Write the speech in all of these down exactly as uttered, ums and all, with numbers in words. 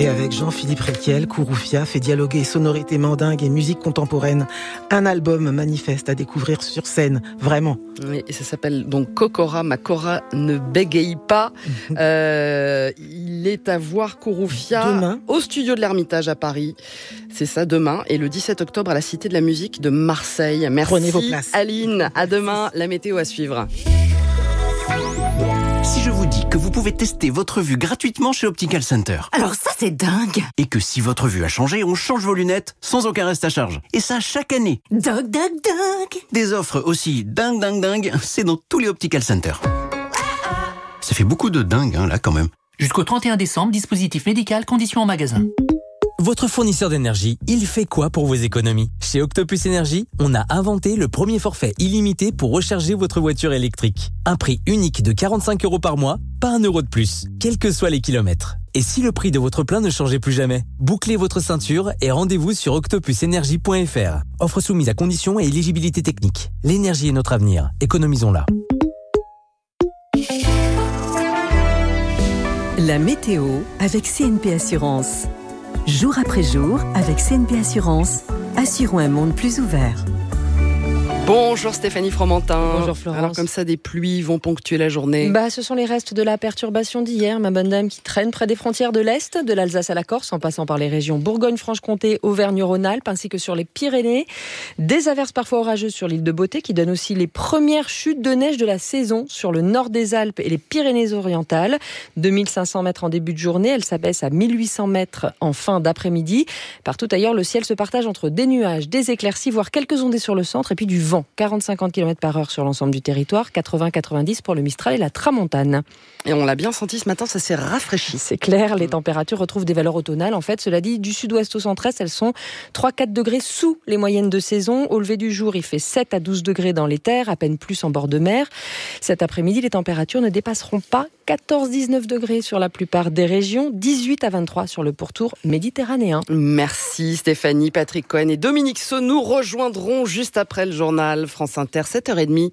Et avec Jean-Philippe Requiel, Kouroufia fait dialoguer sonorité mandingue et musique contemporaine. Un album manifeste à découvrir sur scène, vraiment. Oui, et ça s'appelle donc Kokora, ma Cora ne bégaye pas. euh, il est à voir Kouroufia demain au studio de l'Ermitage à Paris. C'est ça, demain. Et le dix-sept octobre à la Cité de la Musique de Marseille. Merci Prenez vos places. Aline. À demain, la météo à suivre. Si je vous dis que vous pouvez tester votre vue gratuitement chez Optical Center. Alors ça, c'est dingue. Et que si votre vue a changé, on change vos lunettes sans aucun reste à charge. Et ça chaque année. Dingue, dingue, dingue. Des offres aussi dingue, dingue, dingue, c'est dans tous les Optical Center. Ça fait beaucoup de dingue, hein, là, quand même. Jusqu'au trente et un décembre, dispositif médical, conditions en magasin. Votre fournisseur d'énergie, il fait quoi pour vos économies ? Chez Octopus Énergie, on a inventé le premier forfait illimité pour recharger votre voiture électrique. Un prix unique de quarante-cinq euros par mois, pas un euro de plus, quels que soient les kilomètres. Et si le prix de votre plein ne changeait plus jamais ? Bouclez votre ceinture et rendez-vous sur octopus énergie point f r. Offre soumise à conditions et éligibilité technique. L'énergie est notre avenir, économisons-la. La météo avec C N P Assurance. Jour après jour, avec C N P Assurance, assurons un monde plus ouvert. Bonjour Stéphanie Fromentin. Bonjour Florence. Alors comme ça, des pluies vont ponctuer la journée. Bah, ce sont les restes de la perturbation d'hier, ma bonne dame, qui traîne près des frontières de l'Est, de l'Alsace à la Corse, en passant par les régions Bourgogne-Franche-Comté, Auvergne-Rhône-Alpes, ainsi que sur les Pyrénées. Des averses parfois orageuses sur l'île de Beauté, qui donnent aussi les premières chutes de neige de la saison sur le nord des Alpes et les Pyrénées-Orientales. deux mille cinq cents mètres en début de journée, elle s'abaisse à mille huit cents mètres en fin d'après-midi. Partout ailleurs, le ciel se partage entre des nuages, des éclaircies, voire quelques ondées sur le centre, et puis du vent. quarante à cinquante kilomètres par heure sur l'ensemble du territoire, quatre-vingts à quatre-vingt-dix pour le Mistral et la Tramontane. Et on l'a bien senti ce matin, ça s'est rafraîchi. C'est clair, les températures retrouvent des valeurs automnales. En fait, cela dit, du sud-ouest au centre-est, elles sont trois à quatre degrés sous les moyennes de saison. Au lever du jour, il fait sept à douze degrés dans les terres, à peine plus en bord de mer. Cet après-midi, les températures ne dépasseront pas quatorze à dix-neuf degrés sur la plupart des régions, dix-huit à vingt-trois sur le pourtour méditerranéen. Merci Stéphanie, Patrick Cohen et Dominique Saut nous rejoindront juste après le journal France Inter, sept heures trente.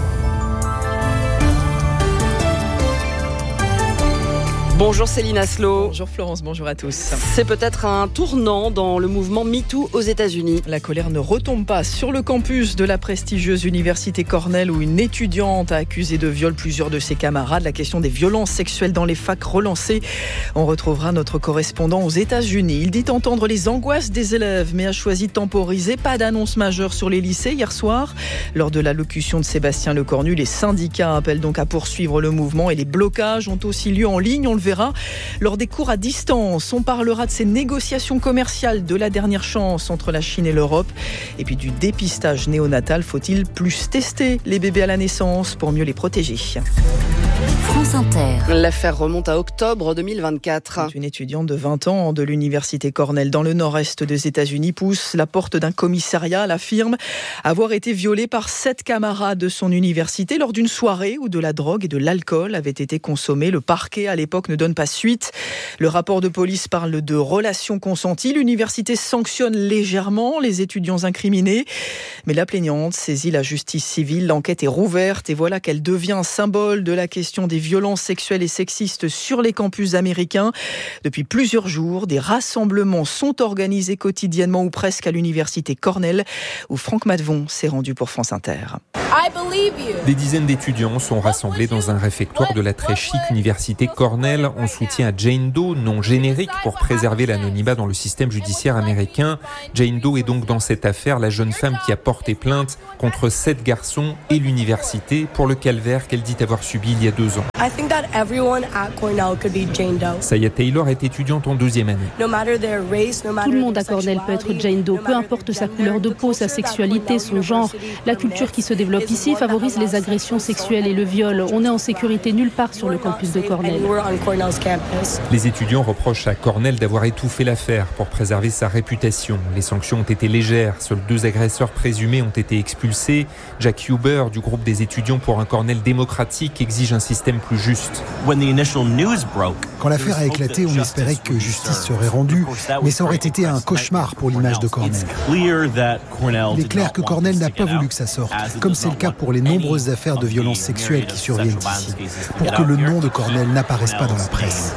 Bonjour Céline Aslo. Bonjour Florence, bonjour à tous. C'est peut-être un tournant dans le mouvement MeToo aux États-Unis. La colère ne retombe pas sur le campus de la prestigieuse université Cornell où une étudiante a accusé de viol plusieurs de ses camarades. La question des violences sexuelles dans les facs relancée. On retrouvera notre correspondant aux États-Unis. Il dit entendre les angoisses des élèves mais a choisi de temporiser. Pas d'annonce majeure sur les lycées hier soir. Lors de l'allocution de Sébastien Lecornu, les syndicats appellent donc à poursuivre le mouvement et les blocages ont aussi lieu en ligne. On le verra lors des cours à distance. On parlera de ces négociations commerciales, de la dernière chance entre la Chine et l'Europe et puis du dépistage néonatal. Faut-il plus tester les bébés à la naissance pour mieux les protéger ? France Inter. L'affaire remonte à octobre deux mille vingt-quatre. Une étudiante de vingt ans de l'université Cornell dans le nord-est des États-Unis pousse la porte d'un commissariat. Elle affirme avoir été violée par sept camarades de son université lors d'une soirée où de la drogue et de l'alcool avaient été consommés. Le parquet à l'époque ne donne pas suite. Le rapport de police parle de relations consenties. L'université sanctionne légèrement les étudiants incriminés. Mais la plaignante saisit la justice civile. L'enquête est rouverte et voilà qu'elle devient un symbole de la question des violences sexuelles et sexistes sur les campus américains. Depuis plusieurs jours, des rassemblements sont organisés quotidiennement ou presque à l'université Cornell où Franck Matvon s'est rendu pour France Inter. Des dizaines d'étudiants sont rassemblés dans un réfectoire de la très chic université Cornell en soutien à Jane Doe, nom générique pour préserver l'anonymat dans le système judiciaire américain. Jane Doe est donc dans cette affaire la jeune femme qui a porté plainte contre sept garçons et l'université pour le calvaire qu'elle dit avoir subi il y a deux ans. Saya Taylor est étudiante en deuxième année. Tout le monde à Cornell peut être Jane Doe, peu importe sa couleur de peau, sa sexualité, son genre. La culture qui se développe ici favorise les agressions sexuelles et le viol. On est en sécurité nulle part sur le campus de Cornell. Les étudiants reprochent à Cornell d'avoir étouffé l'affaire pour préserver sa réputation. Les sanctions ont été légères. Seuls deux agresseurs présumés ont été expulsés. Jack Huber, du groupe des étudiants pour un Cornell démocratique, exige un système plus juste. Quand l'affaire a éclaté, on espérait que justice serait rendue, mais ça aurait été un cauchemar pour l'image de Cornell. Il est clair que Cornell n'a pas voulu que ça sorte, comme c'est le cas pour les nombreuses affaires de violences sexuelles qui surviennent ici, pour que le nom de Cornell n'apparaisse pas dans la presse.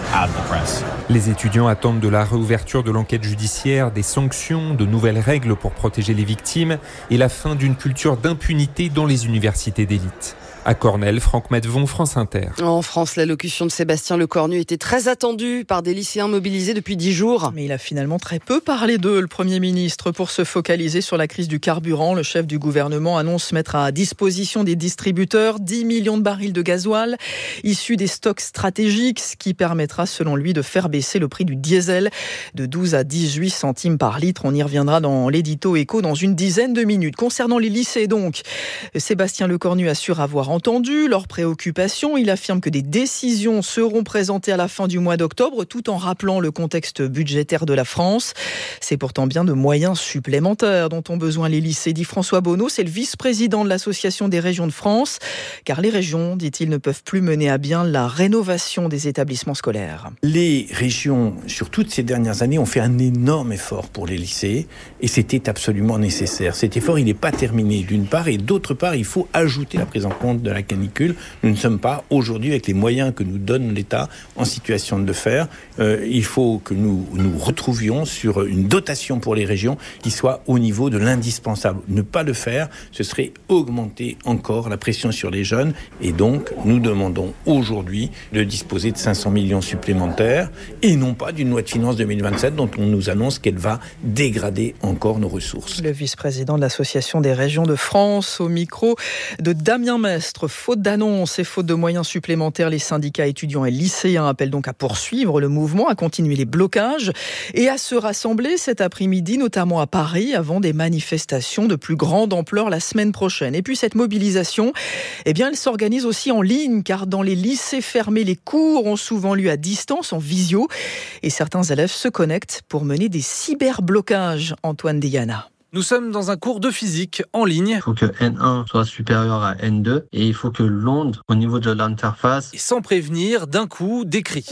Les étudiants attendent de la réouverture de l'enquête judiciaire, des sanctions, de nouvelles règles pour protéger les victimes et la fin d'une culture d'impunité dans les universités d'élite. À Cornell, Franck Matvon, France Inter. En France, l'allocution de Sébastien Lecornu était très attendue par des lycéens mobilisés depuis dix jours. Mais il a finalement très peu parlé d'eux, le Premier ministre. Pour se focaliser sur la crise du carburant, le chef du gouvernement annonce mettre à disposition des distributeurs dix millions de barils de gasoil issus des stocks stratégiques, ce qui permettra, selon lui, de faire baisser le prix du diesel de douze à dix-huit centimes par litre. On y reviendra dans l'édito Écho dans une dizaine de minutes. Concernant les lycées, donc, Sébastien Lecornu assure avoir entendu leurs préoccupations. Il affirme que des décisions seront présentées à la fin du mois d'octobre, tout en rappelant le contexte budgétaire de la France. C'est pourtant bien de moyens supplémentaires dont ont besoin les lycées, dit François Bonneau. C'est le vice-président de l'Association des régions de France, car les régions, dit-il, ne peuvent plus mener à bien la rénovation des établissements scolaires. Les régions, sur toutes ces dernières années, ont fait un énorme effort pour les lycées et c'était absolument nécessaire. Cet effort, il n'est pas terminé d'une part et d'autre part, il faut ajouter la prise en compte de la canicule. Nous ne sommes pas aujourd'hui, avec les moyens que nous donne l'État, en situation de le faire. Euh, il faut que nous nous retrouvions sur une dotation pour les régions qui soit au niveau de l'indispensable. Ne pas le faire, ce serait augmenter encore la pression sur les jeunes et donc nous demandons aujourd'hui de disposer de cinq cents millions supplémentaires et non pas d'une loi de finances deux mille vingt-sept dont on nous annonce qu'elle va dégrader encore nos ressources. Le vice-président de l'Association des régions de France au micro de Damien Mestre. Faute d'annonces et faute de moyens supplémentaires, les syndicats étudiants et lycéens appellent donc à poursuivre le mouvement, à continuer les blocages et à se rassembler cet après-midi, notamment à Paris, avant des manifestations de plus grande ampleur la semaine prochaine. Et puis cette mobilisation, eh bien, elle s'organise aussi en ligne, car dans les lycées fermés, les cours ont souvent lieu à distance, en visio, et certains élèves se connectent pour mener des cyberblocages. Antoine Deyana. Nous sommes dans un cours de physique en ligne. Il faut que N un soit supérieur à N deux et il faut que l'onde au niveau de l'interface... Et sans prévenir, d'un coup, des cris.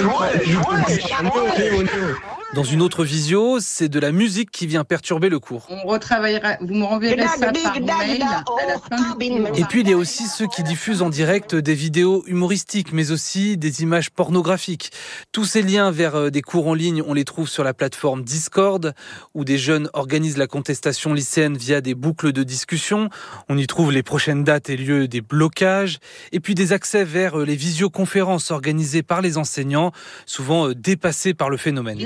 Dans une autre visio, c'est de la musique qui vient perturber le cours. On retravaillera, vous me renverrez ça par mail à la fin du cours. Et puis il y a aussi ceux qui diffusent en direct des vidéos humoristiques, mais aussi des images pornographiques. Tous ces liens vers des cours en ligne, on les trouve sur la plateforme Discord, où des jeunes organisent la contestation lycéenne via des boucles de discussion. On y trouve les prochaines dates et lieux des blocages, et puis des accès vers les visioconférences organisées par les enseignants, souvent dépassés par le phénomène.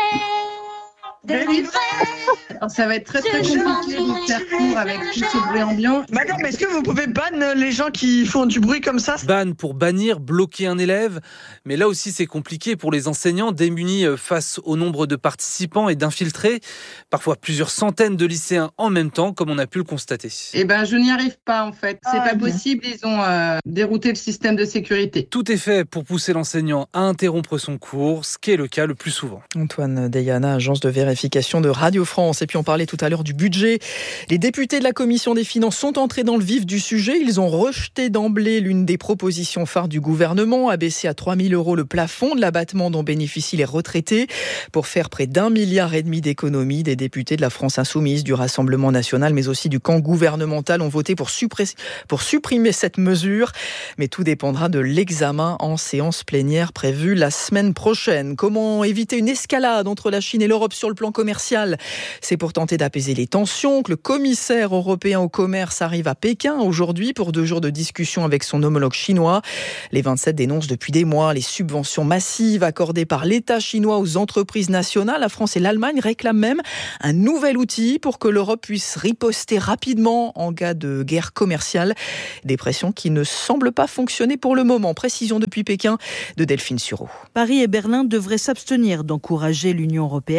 Alors, ça va être très très compliqué de faire court avec tout ce bruit ambiant. Madame, est-ce que vous pouvez ban les gens qui font du bruit comme ça ? Ban pour bannir, bloquer un élève. Mais là aussi, c'est compliqué pour les enseignants démunis face au nombre de participants et d'infiltrés. Parfois plusieurs centaines de lycéens en même temps, comme on a pu le constater. Eh ben, je n'y arrive pas en fait. C'est ah, pas bien. possible. Ils ont euh, dérouté le système de sécurité. Tout est fait pour pousser l'enseignant à interrompre son cours, ce qui est le cas le plus souvent. Antoine Deyana, agence de vérification de Radio France. Et puis on parlait tout à l'heure du budget. Les députés de la Commission des finances sont entrés dans le vif du sujet. Ils ont rejeté d'emblée l'une des propositions phares du gouvernement, abaisser à trois mille euros le plafond de l'abattement dont bénéficient les retraités pour faire près d'un milliard et demi d'économies. Des députés de la France Insoumise, du Rassemblement National, mais aussi du camp gouvernemental ont voté pour, suppré- pour supprimer cette mesure. Mais tout dépendra de l'examen en séance plénière prévue la semaine prochaine. Comment éviter une escalade entre la Chine et l'Europe sur le plan commercial ? C'est pour tenter d'apaiser les tensions que le commissaire européen au commerce arrive à Pékin aujourd'hui pour deux jours de discussion avec son homologue chinois. Les vingt-sept dénoncent depuis des mois les subventions massives accordées par l'État chinois aux entreprises nationales. La France et l'Allemagne réclament même un nouvel outil pour que l'Europe puisse riposter rapidement en cas de guerre commerciale. Des pressions qui ne semblent pas fonctionner pour le moment. Précision depuis Pékin de Delphine Sureau. Paris et Berlin devraient s'abstenir d'encourager l'Union européenne à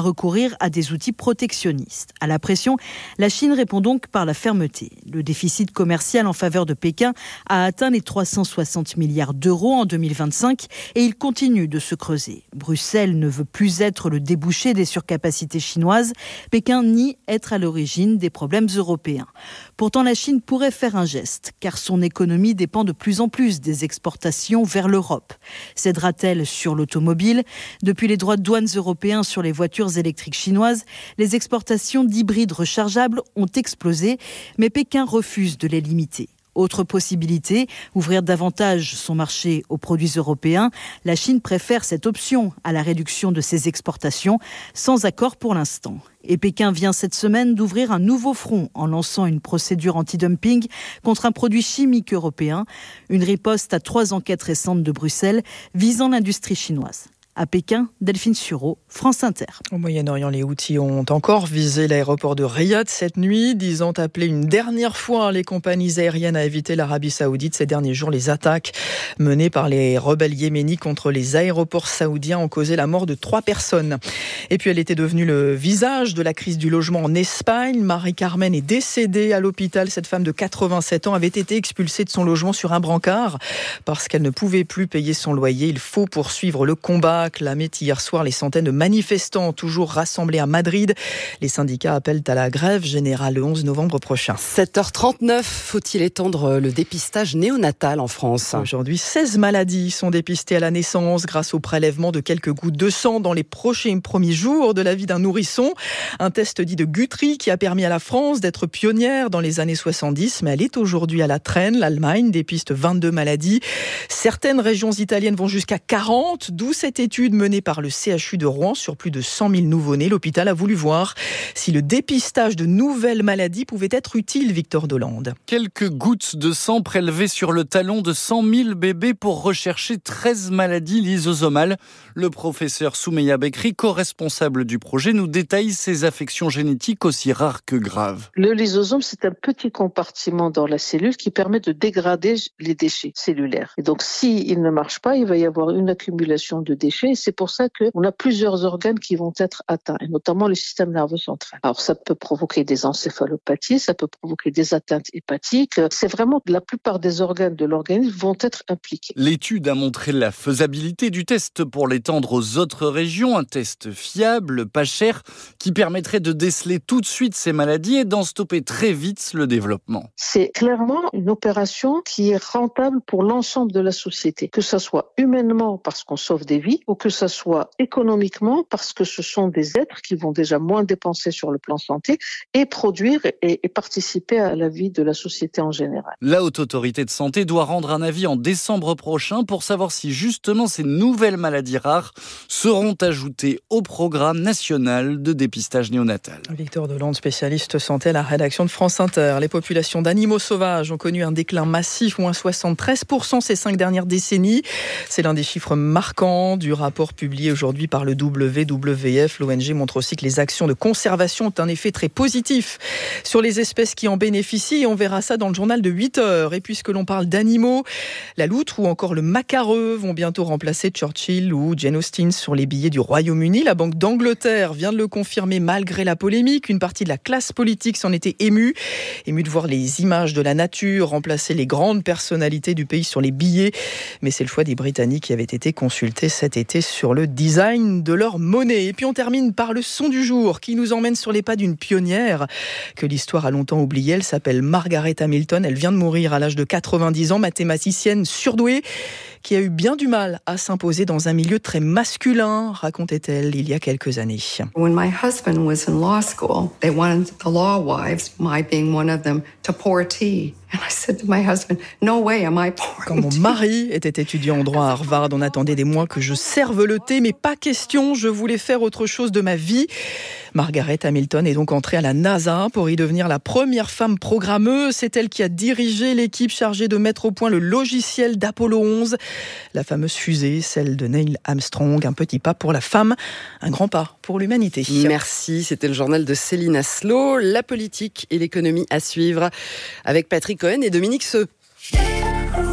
recourir à des outils protectionnistes. À la pression, la Chine répond donc par la fermeté. Le déficit commercial en faveur de Pékin a atteint les trois cent soixante milliards d'euros en deux mille vingt-cinq et il continue de se creuser. Bruxelles ne veut plus être le débouché des surcapacités chinoises. Pékin nie être à l'origine des problèmes européens. Pourtant, la Chine pourrait faire un geste, car son économie dépend de plus en plus des exportations vers l'Europe. Cédera-t-elle sur l'automobile ? Depuis les droits de douane européens sur les voitures électriques chinoises, les exportations d'hybrides rechargeables ont explosé, mais Pékin refuse de les limiter. Autre possibilité, ouvrir davantage son marché aux produits européens. La Chine préfère cette option à la réduction de ses exportations, sans accord pour l'instant. Et Pékin vient cette semaine d'ouvrir un nouveau front en lançant une procédure anti-dumping contre un produit chimique européen. Une riposte à trois enquêtes récentes de Bruxelles visant l'industrie chinoise. À Pékin, Delphine Sureau, France Inter. Au Moyen-Orient, les Houthis ont encore visé l'aéroport de Riyad cette nuit, disant appeler une dernière fois les compagnies aériennes à éviter l'Arabie Saoudite. Ces derniers jours, les attaques menées par les rebelles yéménis contre les aéroports saoudiens ont causé la mort de trois personnes. Et puis, elle était devenue le visage de la crise du logement en Espagne. Marie-Carmen est décédée à l'hôpital. Cette femme de quatre-vingt-sept ans avait été expulsée de son logement sur un brancard parce qu'elle ne pouvait plus payer son loyer. Il faut poursuivre le combat, clamait hier soir les centaines de manifestants toujours rassemblés à Madrid. Les syndicats appellent à la grève générale le onze novembre prochain. sept heures trente-neuf, faut-il étendre le dépistage néonatal en France ? Aujourd'hui, seize maladies sont dépistées à la naissance grâce au prélèvement de quelques gouttes de sang dans les prochains premiers jours de la vie d'un nourrisson. Un test dit de Guthrie qui a permis à la France d'être pionnière dans les années soixante-dix, mais elle est aujourd'hui à la traîne. L'Allemagne dépiste vingt-deux maladies. Certaines régions italiennes vont jusqu'à quarante, d'où cette étude menée par le C H U de Rouen sur plus de cent mille nouveau-nés. L'hôpital a voulu voir si le dépistage de nouvelles maladies pouvait être utile, Victor Dolande. Quelques gouttes de sang prélevées sur le talon de cent mille bébés pour rechercher treize maladies lysosomales. Le professeur Soumeya Bekri, co-responsable du projet, nous détaille ces affections génétiques aussi rares que graves. Le lysosome, c'est un petit compartiment dans la cellule qui permet de dégrader les déchets cellulaires. Et donc, s'il ne marche pas, il va y avoir une accumulation de déchets. Et c'est pour ça qu'on a plusieurs organes qui vont être atteints, et notamment le système nerveux central. Alors, ça peut provoquer des encéphalopathies, ça peut provoquer des atteintes hépatiques. C'est vraiment la plupart des organes de l'organisme vont être impliqués. L'étude a montré la faisabilité du test pour l'étendre aux autres régions. Un test fiable, pas cher, qui permettrait de déceler tout de suite ces maladies et d'en stopper très vite le développement. C'est clairement une opération qui est rentable pour l'ensemble de la société, que ce soit humainement parce qu'on sauve des vies, ou que ce soit économiquement parce que ce sont des êtres qui vont déjà moins dépenser sur le plan santé et produire et, et participer à la vie de la société en général. La Haute Autorité de Santé doit rendre un avis en décembre prochain pour savoir si justement ces nouvelles maladies rares seront ajoutées au programme national de dépistage néonatal. Victor Dolande, spécialiste santé à la rédaction de France Inter. Les populations d'animaux sauvages ont connu un déclin massif, moins soixante-treize pour cent ces cinq dernières décennies. C'est l'un des chiffres marquants du rapport publié aujourd'hui par le W W F. L'O N G montre aussi que les actions de conservation ont un effet très positif sur les espèces qui en bénéficient. Et on verra ça dans le journal de huit heures. Et puisque l'on parle d'animaux, la loutre ou encore le macareux vont bientôt remplacer Churchill ou Jane Austen sur les billets du Royaume-Uni. La Banque d'Angleterre vient de le confirmer malgré la polémique. Une partie de la classe politique s'en était émue. Émue de voir les images de la nature remplacer les grandes personnalités du pays sur les billets. Mais c'est le choix des Britanniques qui avaient été consultés cet été sur le design de leur monnaie. Et puis on termine par le son du jour qui nous emmène sur les pas d'une pionnière que l'histoire a longtemps oubliée. Elle s'appelle Margaret Hamilton. Elle vient de mourir à l'âge de quatre-vingt-dix ans, mathématicienne surdouée qui a eu bien du mal à s'imposer dans un milieu très masculin, racontait-elle il y a quelques années. When my husband was in law school, they wanted the law wives, my being one of them, to pour tea. And I said to my husband, no way am I pouring tea. Quand mon mari était étudiant en droit à Harvard, on attendait des mois que je serve le thé, mais pas question, je voulais faire autre chose de ma vie. Margaret Hamilton est donc entrée à la NASA pour y devenir la première femme programmeuse. C'est elle qui a dirigé l'équipe chargée de mettre au point le logiciel d'Apollo onze. La fameuse fusée, celle de Neil Armstrong. Un petit pas pour la femme, un grand pas pour l'humanité. Merci, c'était le journal de Céline Asselot. La politique et l'économie à suivre avec Patrick Cohen et Dominique Seux.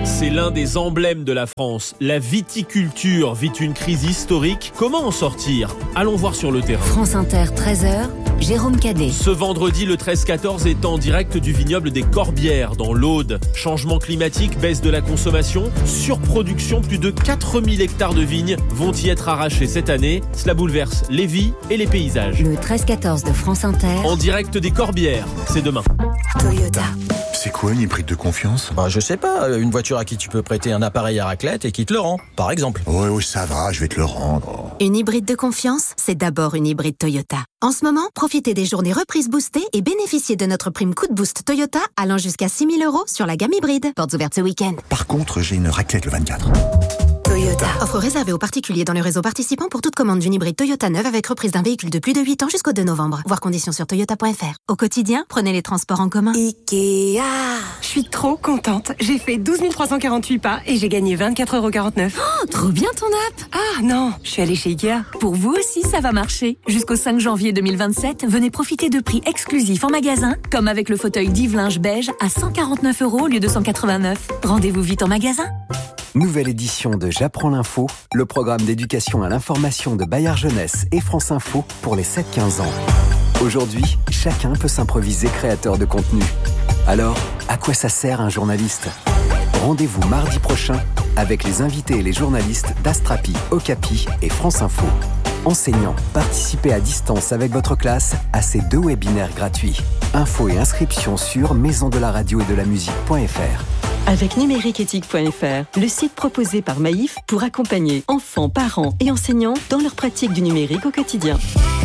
C'est l'un des emblèmes de la France. La viticulture vit une crise historique. Comment en sortir ? Allons voir sur le terrain. France Inter, treize heures, Jérôme Cadet. Ce vendredi, le treize quatorze est en direct du vignoble des Corbières, dans l'Aude. Changement climatique, baisse de la consommation, surproduction, plus de quatre mille hectares de vignes vont y être arrachés cette année. Cela bouleverse les vies et les paysages. Le treize quatorze de France Inter. En direct des Corbières, c'est demain. Toyota. C'est quoi une hybride de confiance ? Bah, je sais pas, une voiture à qui tu peux prêter un appareil à raclette et qui te le rend, par exemple. Oui, oui, ça va, je vais te le rendre. Une hybride de confiance, c'est d'abord une hybride Toyota. En ce moment, profitez des journées reprises boostées et bénéficiez de notre prime coup de boost Toyota allant jusqu'à six mille euros sur la gamme hybride. Portes ouvertes ce week-end. Par contre, j'ai une raclette le vingt-quatre. Toyota. Offre réservée aux particuliers dans le réseau participant pour toute commande d'une hybride Toyota neuve avec reprise d'un véhicule de plus de huit ans jusqu'au deux novembre. Voir conditions sur toyota point f r. Au quotidien, prenez les transports en commun. Ikea. Je suis trop contente. J'ai fait douze mille trois cent quarante-huit pas et j'ai gagné vingt-quatre euros quarante-neuf. Oh, trop bien ton app. Ah non, je suis allée chez Ikea. Pour vous aussi, ça va marcher. Jusqu'au cinq janvier deux mille vingt-sept, venez profiter de prix exclusifs en magasin, comme avec le fauteuil Dive-Linge beige à cent quarante-neuf euros au lieu de cent quatre-vingt-neuf. Rendez-vous vite en magasin. Nouvelle édition de J'apprends l'info, le programme d'éducation à l'information de Bayard Jeunesse et France Info pour les sept quinze ans. Aujourd'hui, chacun peut s'improviser créateur de contenu. Alors, à quoi ça sert un journaliste ? Rendez-vous mardi prochain avec les invités et les journalistes d'Astrapi, Okapi et France Info. Enseignants, participez à distance avec votre classe à ces deux webinaires gratuits. Infos et inscriptions sur maison de la radio et de la musique point f r. Avec numériqueéthique point f r, le site proposé par Maïf pour accompagner enfants, parents et enseignants dans leur pratique du numérique au quotidien.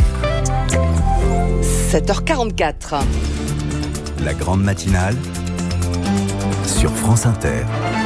sept heures quarante-quatre. La grande matinale sur France Inter.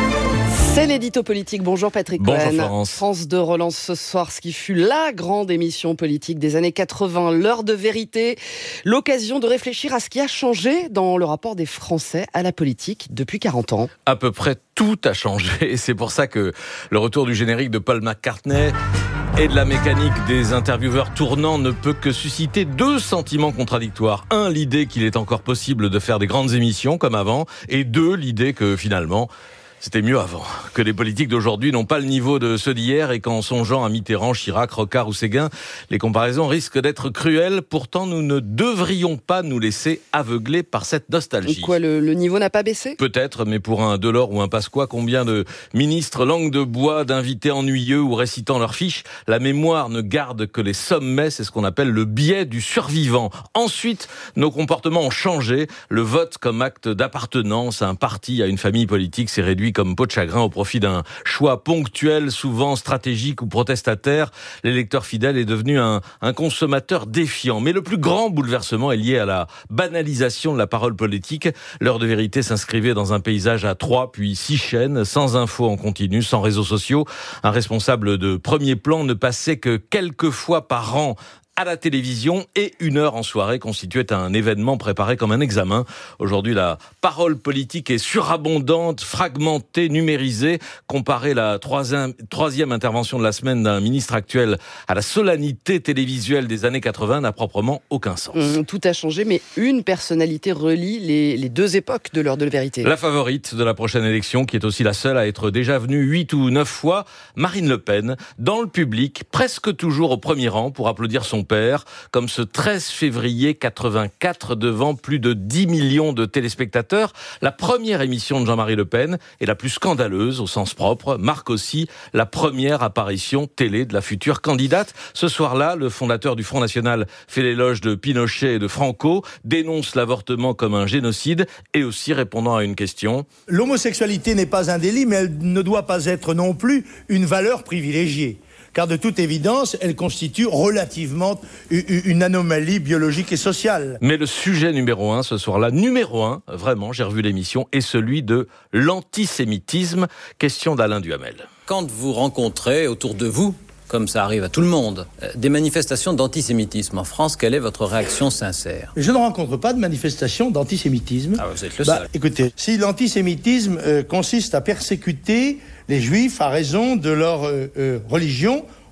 C'est l'édito politique. Bonjour Patrick Cohen. Bonjour Florence. France deux relance ce soir ce qui fut la grande émission politique des années quatre-vingts, l'heure de vérité. L'occasion de réfléchir à ce qui a changé dans le rapport des Français à la politique depuis quarante ans. À peu près tout a changé. Et c'est pour ça que le retour du générique de Paul McCartney et de la mécanique des intervieweurs tournants ne peut que susciter deux sentiments contradictoires. Un, l'idée qu'il est encore possible de faire des grandes émissions comme avant. Et deux, l'idée que finalement... c'était mieux avant, que les politiques d'aujourd'hui n'ont pas le niveau de ceux d'hier et qu'en songeant à Mitterrand, Chirac, Rocard ou Séguin, les comparaisons risquent d'être cruelles. Pourtant, nous ne devrions pas nous laisser aveugler par cette nostalgie. Quoi, le, le niveau n'a pas baissé ? Peut-être, mais pour un Delors ou un Pasqua, combien de ministres langue de bois, d'invités ennuyeux ou récitant leurs fiches, la mémoire ne garde que les sommets, c'est ce qu'on appelle le biais du survivant. Ensuite, nos comportements ont changé. Le vote comme acte d'appartenance à un parti, à une famille politique, s'est réduit comme peau de chagrin au profit d'un choix ponctuel, souvent stratégique ou protestataire. L'électeur fidèle est devenu un, un consommateur défiant. Mais le plus grand bouleversement est lié à la banalisation de la parole politique. L'heure de vérité s'inscrivait dans un paysage à trois puis six chaînes, sans infos en continu, sans réseaux sociaux. Un responsable de premier plan ne passait que quelques fois par an à la télévision et une heure en soirée constituait un événement préparé comme un examen. Aujourd'hui, la parole politique est surabondante, fragmentée, numérisée. Comparer la troisième, troisième intervention de la semaine d'un ministre actuel à la solennité télévisuelle des années quatre-vingts n'a proprement aucun sens. Mmh, tout a changé, mais une personnalité relie les, les deux époques de l'heure de vérité. La favorite de la prochaine élection, qui est aussi la seule à être déjà venue huit ou neuf fois, Marine Le Pen, dans le public, presque toujours au premier rang pour applaudir son père, comme ce treize février quatre-vingt-quatre devant plus de dix millions de téléspectateurs. La première émission de Jean-Marie Le Pen et la plus scandaleuse au sens propre, marque aussi la première apparition télé de la future candidate. Ce soir-là, le fondateur du Front National fait l'éloge de Pinochet et de Franco, dénonce l'avortement comme un génocide et aussi répondant à une question. L'homosexualité n'est pas un délit, mais elle ne doit pas être non plus une valeur privilégiée. Car de toute évidence, elle constitue relativement une anomalie biologique et sociale. Mais le sujet numéro un ce soir-là, numéro un, vraiment, j'ai revu l'émission, est celui de l'antisémitisme. Question d'Alain Duhamel. Quand vous rencontrez autour de vous, comme ça arrive à tout le monde, des manifestations d'antisémitisme en France, quelle est votre réaction sincère ? Je ne rencontre pas de manifestation d'antisémitisme. Ah, vous êtes le bah, seul. Écoutez, si l'antisémitisme euh, consiste à persécuter les juifs à raison de leur euh, euh, religion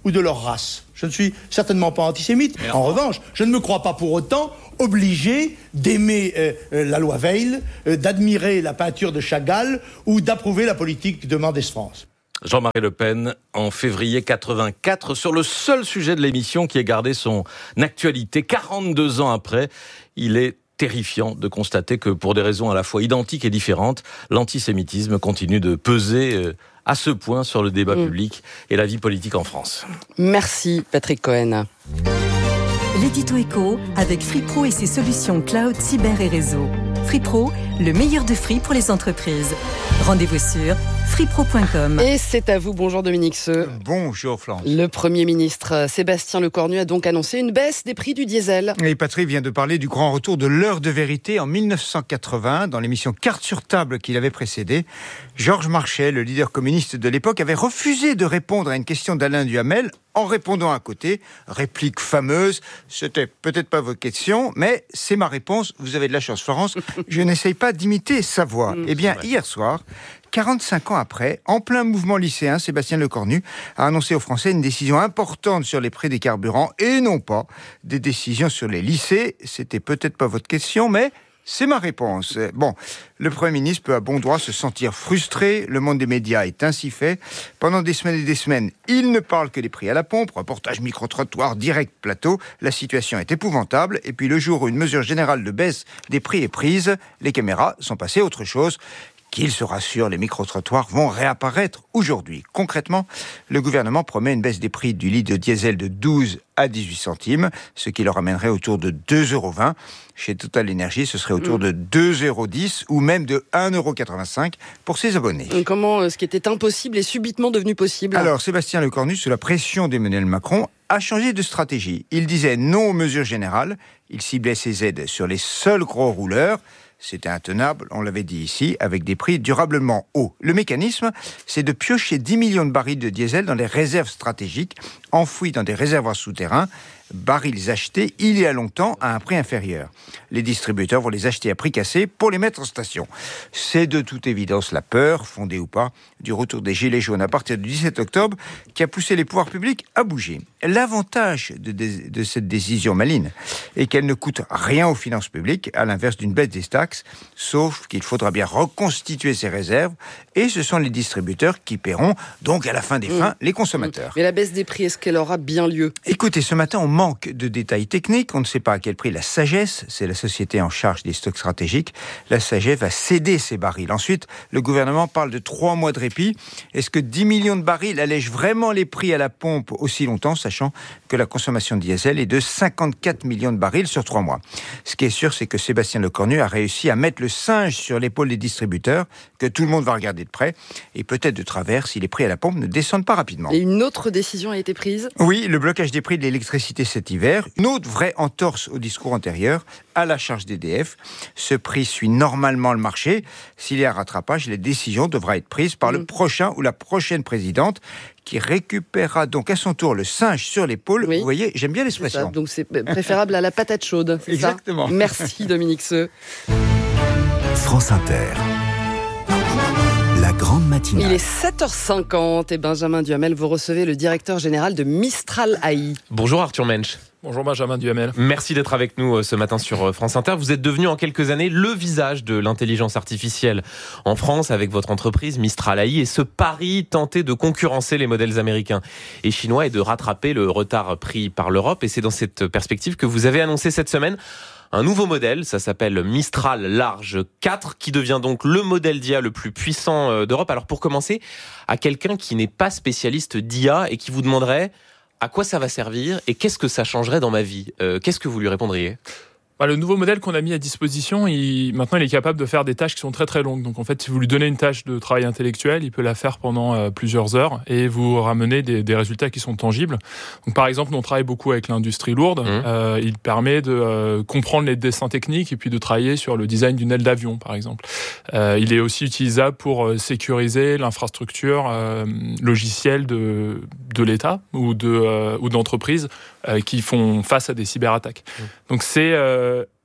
ou de leur race. Je ne suis certainement pas antisémite. En revanche, je ne me crois pas pour autant obligé d'aimer euh, euh, la loi Veil, euh, d'admirer la peinture de Chagall ou d'approuver la politique de Mendès France. Jean-Marie Le Pen, en février quatre-vingt-quatre, sur le seul sujet de l'émission qui ait gardé son actualité quarante-deux ans après, il est terrifiant de constater que pour des raisons à la fois identiques et différentes, l'antisémitisme continue de peser à ce point sur le débat mmh. public et la vie politique en France. Merci Patrick Cohen. L'édito éco avec Free Pro et ses solutions cloud, cyber et réseau. Free Pro, le meilleur de Free pour les entreprises. Rendez-vous sur free pro point com. Et c'est à vous, bonjour Dominique Seux. Bonjour Florence. Le Premier ministre Sébastien Lecornu a donc annoncé une baisse des prix du diesel. Et Patrick vient de parler du grand retour de l'heure de vérité en mille neuf cent quatre-vingts, dans l'émission Carte sur table qui l'avait précédée. Georges Marchais, le leader communiste de l'époque, avait refusé de répondre à une question d'Alain Duhamel en répondant à côté, réplique fameuse, c'était peut-être pas votre question, mais c'est ma réponse, vous avez de la chance Florence, je n'essaye pas d'imiter sa voix. Eh bien, hier soir, quarante-cinq ans après, en plein mouvement lycéen, Sébastien Lecornu a annoncé aux Français une décision importante sur les prix des carburants et non pas des décisions sur les lycées. C'était peut-être pas votre question, mais c'est ma réponse. Bon, le Premier ministre peut à bon droit se sentir frustré. Le monde des médias est ainsi fait. Pendant des semaines et des semaines, il ne parle que des prix à la pompe. Reportage micro-trottoir, direct plateau. La situation est épouvantable. Et puis le jour où une mesure générale de baisse des prix est prise, les caméras sont passées à autre chose. Qu'il se rassure, les micro-trottoirs vont réapparaître aujourd'hui. Concrètement, le gouvernement promet une baisse des prix du litre de diesel de douze à dix-huit centimes, ce qui leur amènerait autour de deux euros vingt. Chez Total Énergie, ce serait autour de deux euros dix ou même de un euro quatre-vingt-cinq pour ses abonnés. Et comment ce qui était impossible est subitement devenu possible ? Alors, Sébastien Lecornu, sous la pression d'Emmanuel Macron, a changé de stratégie. Il disait non aux mesures générales, il ciblait ses aides sur les seuls gros rouleurs. C'était intenable, on l'avait dit ici, avec des prix durablement hauts. Le mécanisme, c'est de piocher dix millions de barils de diesel dans les réserves stratégiques, enfouis dans des réservoirs souterrains, barils achetés il y a longtemps à un prix inférieur. Les distributeurs vont les acheter à prix cassé pour les mettre en station. C'est de toute évidence la peur, fondée ou pas, du retour des Gilets jaunes à partir du dix-sept octobre qui a poussé les pouvoirs publics à bouger. L'avantage de, de, de cette décision maligne est qu'elle ne coûte rien aux finances publiques, à l'inverse d'une baisse des taxes, sauf qu'il faudra bien reconstituer ces réserves et ce sont les distributeurs qui paieront, donc à la fin des mmh. fins, les consommateurs. Mais la baisse des prix, est-ce qu'elle aura bien lieu ? Écoutez, ce matin, on manque de détails techniques. On ne sait pas à quel prix la Sagesse, c'est la société en charge des stocks stratégiques, la Sagesse va céder ses barils. Ensuite, le gouvernement parle de trois mois de répit. Est-ce que dix millions de barils allègent vraiment les prix à la pompe aussi longtemps, sachant que la consommation de diesel est de cinquante-quatre millions de barils sur trois mois ? Ce qui est sûr, c'est que Sébastien Lecornu a réussi à mettre le singe sur l'épaule des distributeurs, que tout le monde va regarder de près, et peut-être de travers si les prix à la pompe ne descendent pas rapidement. Et une autre décision a été prise ? Oui, le blocage des prix de l'électricité cet hiver. Une autre vraie entorse au discours antérieur, à la charge d'E D F. Ce prix suit normalement le marché. S'il y a rattrapage, la décision devra être prise par mmh. le prochain ou la prochaine présidente, qui récupérera donc à son tour le singe sur l'épaule. Oui. Vous voyez, j'aime bien l'expression. C'est donc c'est préférable à la patate chaude, c'est Exactement. Ça ? Merci Dominique Seux. France Inter. La grande matinale. Il est sept heures cinquante et Benjamin Duhamel, vous recevez le directeur général de Mistral A I. Bonjour Arthur Mensch. Bonjour Benjamin Duhamel. Merci d'être avec nous ce matin sur France Inter. Vous êtes devenu en quelques années le visage de l'intelligence artificielle en France avec votre entreprise Mistral A I et ce pari tenté de concurrencer les modèles américains et chinois et de rattraper le retard pris par l'Europe. Et c'est dans cette perspective que vous avez annoncé cette semaine un nouveau modèle, ça s'appelle Mistral Large quatre, qui devient donc le modèle d'I A le plus puissant d'Europe. Alors pour commencer, à quelqu'un qui n'est pas spécialiste d'I A et qui vous demanderait à quoi ça va servir et qu'est-ce que ça changerait dans ma vie, euh, qu'est-ce que vous lui répondriez ? Bah, le nouveau modèle qu'on a mis à disposition, il, maintenant il est capable de faire des tâches qui sont très très longues. Donc en fait, si vous lui donnez une tâche de travail intellectuel, il peut la faire pendant euh, plusieurs heures et vous ramener des, des résultats qui sont tangibles. Donc par exemple, on travaille beaucoup avec l'industrie lourde. Mmh. Euh, il permet de euh, comprendre les dessins techniques et puis de travailler sur le design d'une aile d'avion, par exemple. Euh, il est aussi utilisable pour euh, sécuriser l'infrastructure euh, logicielle de, de l'État ou, de, euh, ou d'entreprises euh, qui font face à des cyberattaques. Mmh. Donc c'est... Euh,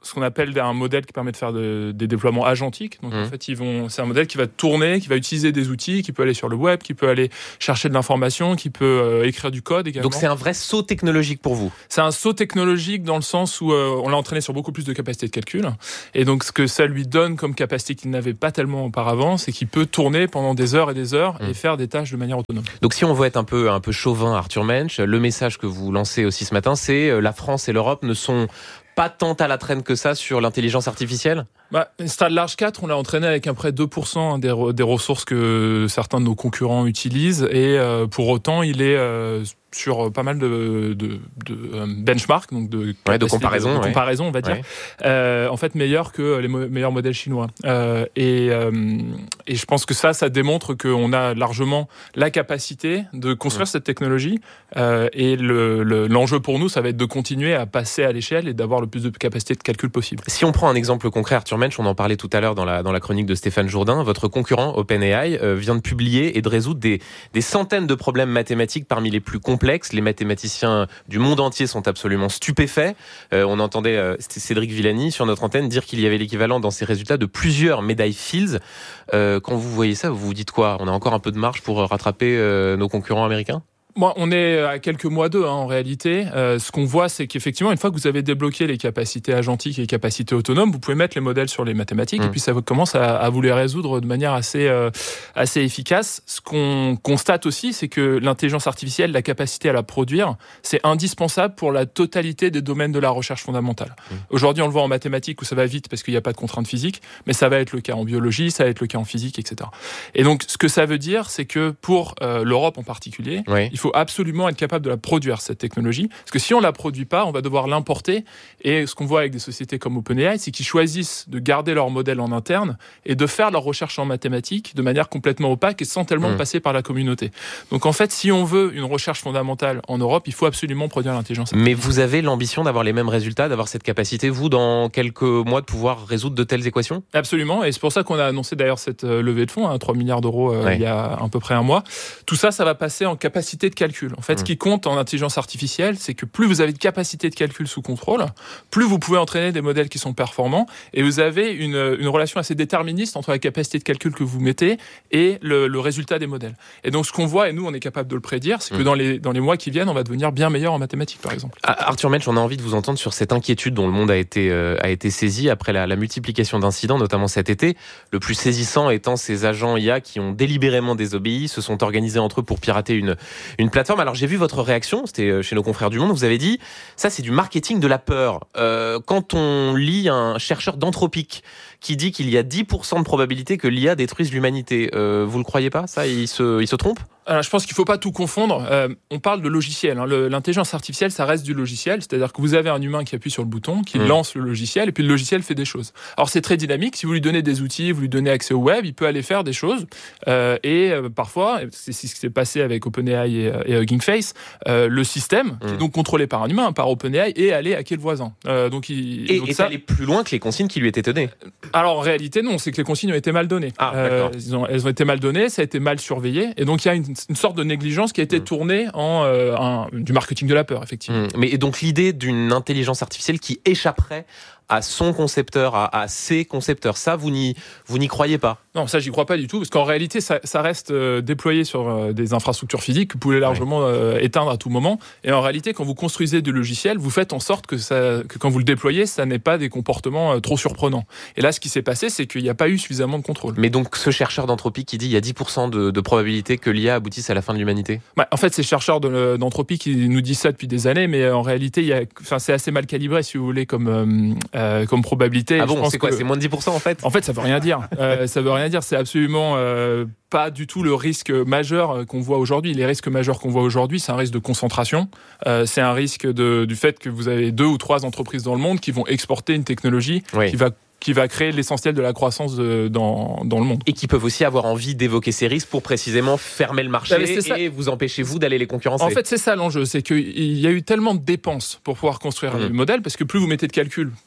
ce qu'on appelle un modèle qui permet de faire de, des déploiements agentiques. Donc, mmh. en fait, ils vont, c'est un modèle qui va tourner, qui va utiliser des outils, qui peut aller sur le web, qui peut aller chercher de l'information, qui peut euh, écrire du code également. Donc, c'est un vrai saut technologique pour vous? C'est un saut technologique dans le sens où euh, on l'a entraîné sur beaucoup plus de capacités de calcul. Et donc, ce que ça lui donne comme capacité qu'il n'avait pas tellement auparavant, c'est qu'il peut tourner pendant des heures et des heures mmh. et faire des tâches de manière autonome. Donc, si on veut être un peu, un peu chauvin, Arthur Mensch, le message que vous lancez aussi ce matin, c'est euh, la France et l'Europe ne sont pas tant à la traîne que ça sur l'intelligence artificielle? Bah, Mistral Large quatre, on l'a entraîné avec à peu près deux pour cent des, re- des ressources que certains de nos concurrents utilisent. Et euh, pour autant, il est euh, sur pas mal de, de, de euh, benchmarks, donc de, ouais, de comparaison, de, de ouais. comparaison, on va dire. Ouais. Euh, en fait, meilleur que les mo- meilleurs modèles chinois. Euh, et, euh, et je pense que ça, ça démontre qu'on a largement la capacité de construire ouais. cette technologie. Euh, et le, le, l'enjeu pour nous, ça va être de continuer à passer à l'échelle et d'avoir le plus de capacité de calcul possible. Si on prend un exemple concret, Arthur Mensch, on en parlait tout à l'heure dans la, dans la chronique de Stéphane Jourdain, votre concurrent OpenAI euh, vient de publier et de résoudre des, des centaines de problèmes mathématiques parmi les plus complexes. Les mathématiciens du monde entier sont absolument stupéfaits. Euh, on entendait euh, Cédric Villani sur notre antenne dire qu'il y avait l'équivalent dans ses résultats de plusieurs médailles Fields. Euh, quand vous voyez ça, vous vous dites quoi? On a encore un peu de marge pour rattraper euh, nos concurrents américains? Bon, on est à quelques mois d'eux, hein, en réalité. Euh, ce qu'on voit, c'est qu'effectivement, une fois que vous avez débloqué les capacités agentiques et les capacités autonomes, vous pouvez mettre les modèles sur les mathématiques mmh. et puis ça commence à, à vous les résoudre de manière assez, euh, assez efficace. Ce qu'on constate aussi, c'est que l'intelligence artificielle, la capacité à la produire, c'est indispensable pour la totalité des domaines de la recherche fondamentale. Mmh. Aujourd'hui, on le voit en mathématiques où ça va vite parce qu'il n'y a pas de contraintes physiques, mais ça va être le cas en biologie, ça va être le cas en physique, et cetera. Et donc, ce que ça veut dire, c'est que pour euh, l'Europe en particulier, oui. il faut absolument être capable de la produire, cette technologie. Parce que si on ne la produit pas, on va devoir l'importer. Et ce qu'on voit avec des sociétés comme OpenAI, c'est qu'ils choisissent de garder leur modèle en interne et de faire leur recherche en mathématiques de manière complètement opaque et sans tellement mmh. passer par la communauté. Donc en fait, si on veut une recherche fondamentale en Europe, il faut absolument produire l'intelligence artificielle. Mais vous avez l'ambition d'avoir les mêmes résultats, d'avoir cette capacité, vous, dans quelques mois, de pouvoir résoudre de telles équations? Absolument. Et c'est pour ça qu'on a annoncé d'ailleurs cette levée de fonds, hein, trois milliards d'euros euh, ouais. il y a à peu près un mois. Tout ça, ça va passer en capacité de calcul. En fait, mmh. ce qui compte en intelligence artificielle, c'est que plus vous avez de capacité de calcul sous contrôle, plus vous pouvez entraîner des modèles qui sont performants et vous avez une, une relation assez déterministe entre la capacité de calcul que vous mettez et le, le résultat des modèles. Et donc, ce qu'on voit, et nous, on est capable de le prédire, c'est que mmh. dans, les, dans les mois qui viennent, on va devenir bien meilleur en mathématiques, par exemple. Arthur Mensch, on a envie de vous entendre sur cette inquiétude dont le monde a été, euh, a été saisi après la, la multiplication d'incidents, notamment cet été. Le plus saisissant étant ces agents I A qui ont délibérément désobéi, se sont organisés entre eux pour pirater une, une plateforme. Alors, j'ai vu votre réaction, c'était chez nos confrères du Monde, vous avez dit, ça c'est du marketing de la peur. Euh, quand on lit un chercheur d'Anthropic qui dit qu'il y a dix pour cent de probabilité que l'I A détruise l'humanité, euh, vous le croyez pas, ça? Il se, il se trompe? Alors, je pense qu'il ne faut pas tout confondre. Euh, on parle de logiciel. Hein. Le, l'intelligence artificielle, ça reste du logiciel. C'est-à-dire que vous avez un humain qui appuie sur le bouton, qui mmh. lance le logiciel, et puis le logiciel fait des choses. Alors, c'est très dynamique. Si vous lui donnez des outils, vous lui donnez accès au web, il peut aller faire des choses. Euh, et euh, parfois, c'est ce qui s'est passé avec OpenAI et, et Hugging Face, euh, le système, mmh. qui est donc contrôlé par un humain, par OpenAI, est allé hacker le voisin. Euh, donc, il, et donc est ça... allé plus loin que les consignes qui lui étaient données? Alors, en réalité, non. C'est que les consignes ont été mal données. Ah, euh, elles, ont, elles ont été mal données, ça a été mal surveillé. Et donc, il y a une, une sorte de négligence qui a été tournée en euh, un, du marketing de la peur, effectivement. Mmh. Mais et donc l'idée d'une intelligence artificielle qui échapperait à son concepteur, à, à ses concepteurs, ça, vous n'y, vous n'y croyez pas? Non, ça, j'y crois pas du tout, parce qu'en réalité, ça, ça reste euh, déployé sur euh, des infrastructures physiques que vous pouvez largement euh, éteindre à tout moment. Et en réalité, quand vous construisez du logiciel, vous faites en sorte que, ça, que quand vous le déployez, ça n'ait pas des comportements euh, trop surprenants. Et là, ce qui s'est passé, c'est qu'il n'y a pas eu suffisamment de contrôle. Mais donc, ce chercheur d'Anthropic qui dit qu'il y a dix pour cent de, de probabilité que l'I A aboutisse à la fin de l'humanité? Bah, en fait, ces chercheurs de, d'Anthropic qui nous disent ça depuis des années, mais en réalité, il y a, enfin, c'est assez mal calibré, si vous voulez, comme, euh, euh, comme probabilité. Ah bon, je pense c'est quoi? que... C'est moins de dix pour cent en fait? En fait, ça veut rien dire. euh, ça veut rien dire. C'est absolument euh, pas du tout le risque majeur qu'on voit aujourd'hui. Les risques majeurs qu'on voit aujourd'hui, c'est un risque de concentration. Euh, c'est un risque de, du fait que vous avez deux ou trois entreprises dans le monde qui vont exporter une technologie oui. qui va qui va créer l'essentiel de la croissance de, dans, dans le monde. Et qui peuvent aussi avoir envie d'évoquer ces risques pour précisément fermer le marché bah, et vous empêcher, vous, d'aller les concurrencer. En fait, c'est ça l'enjeu, c'est qu'il y a eu tellement de dépenses pour pouvoir construire mmh. un modèle, parce que plus vous mettez de calcul,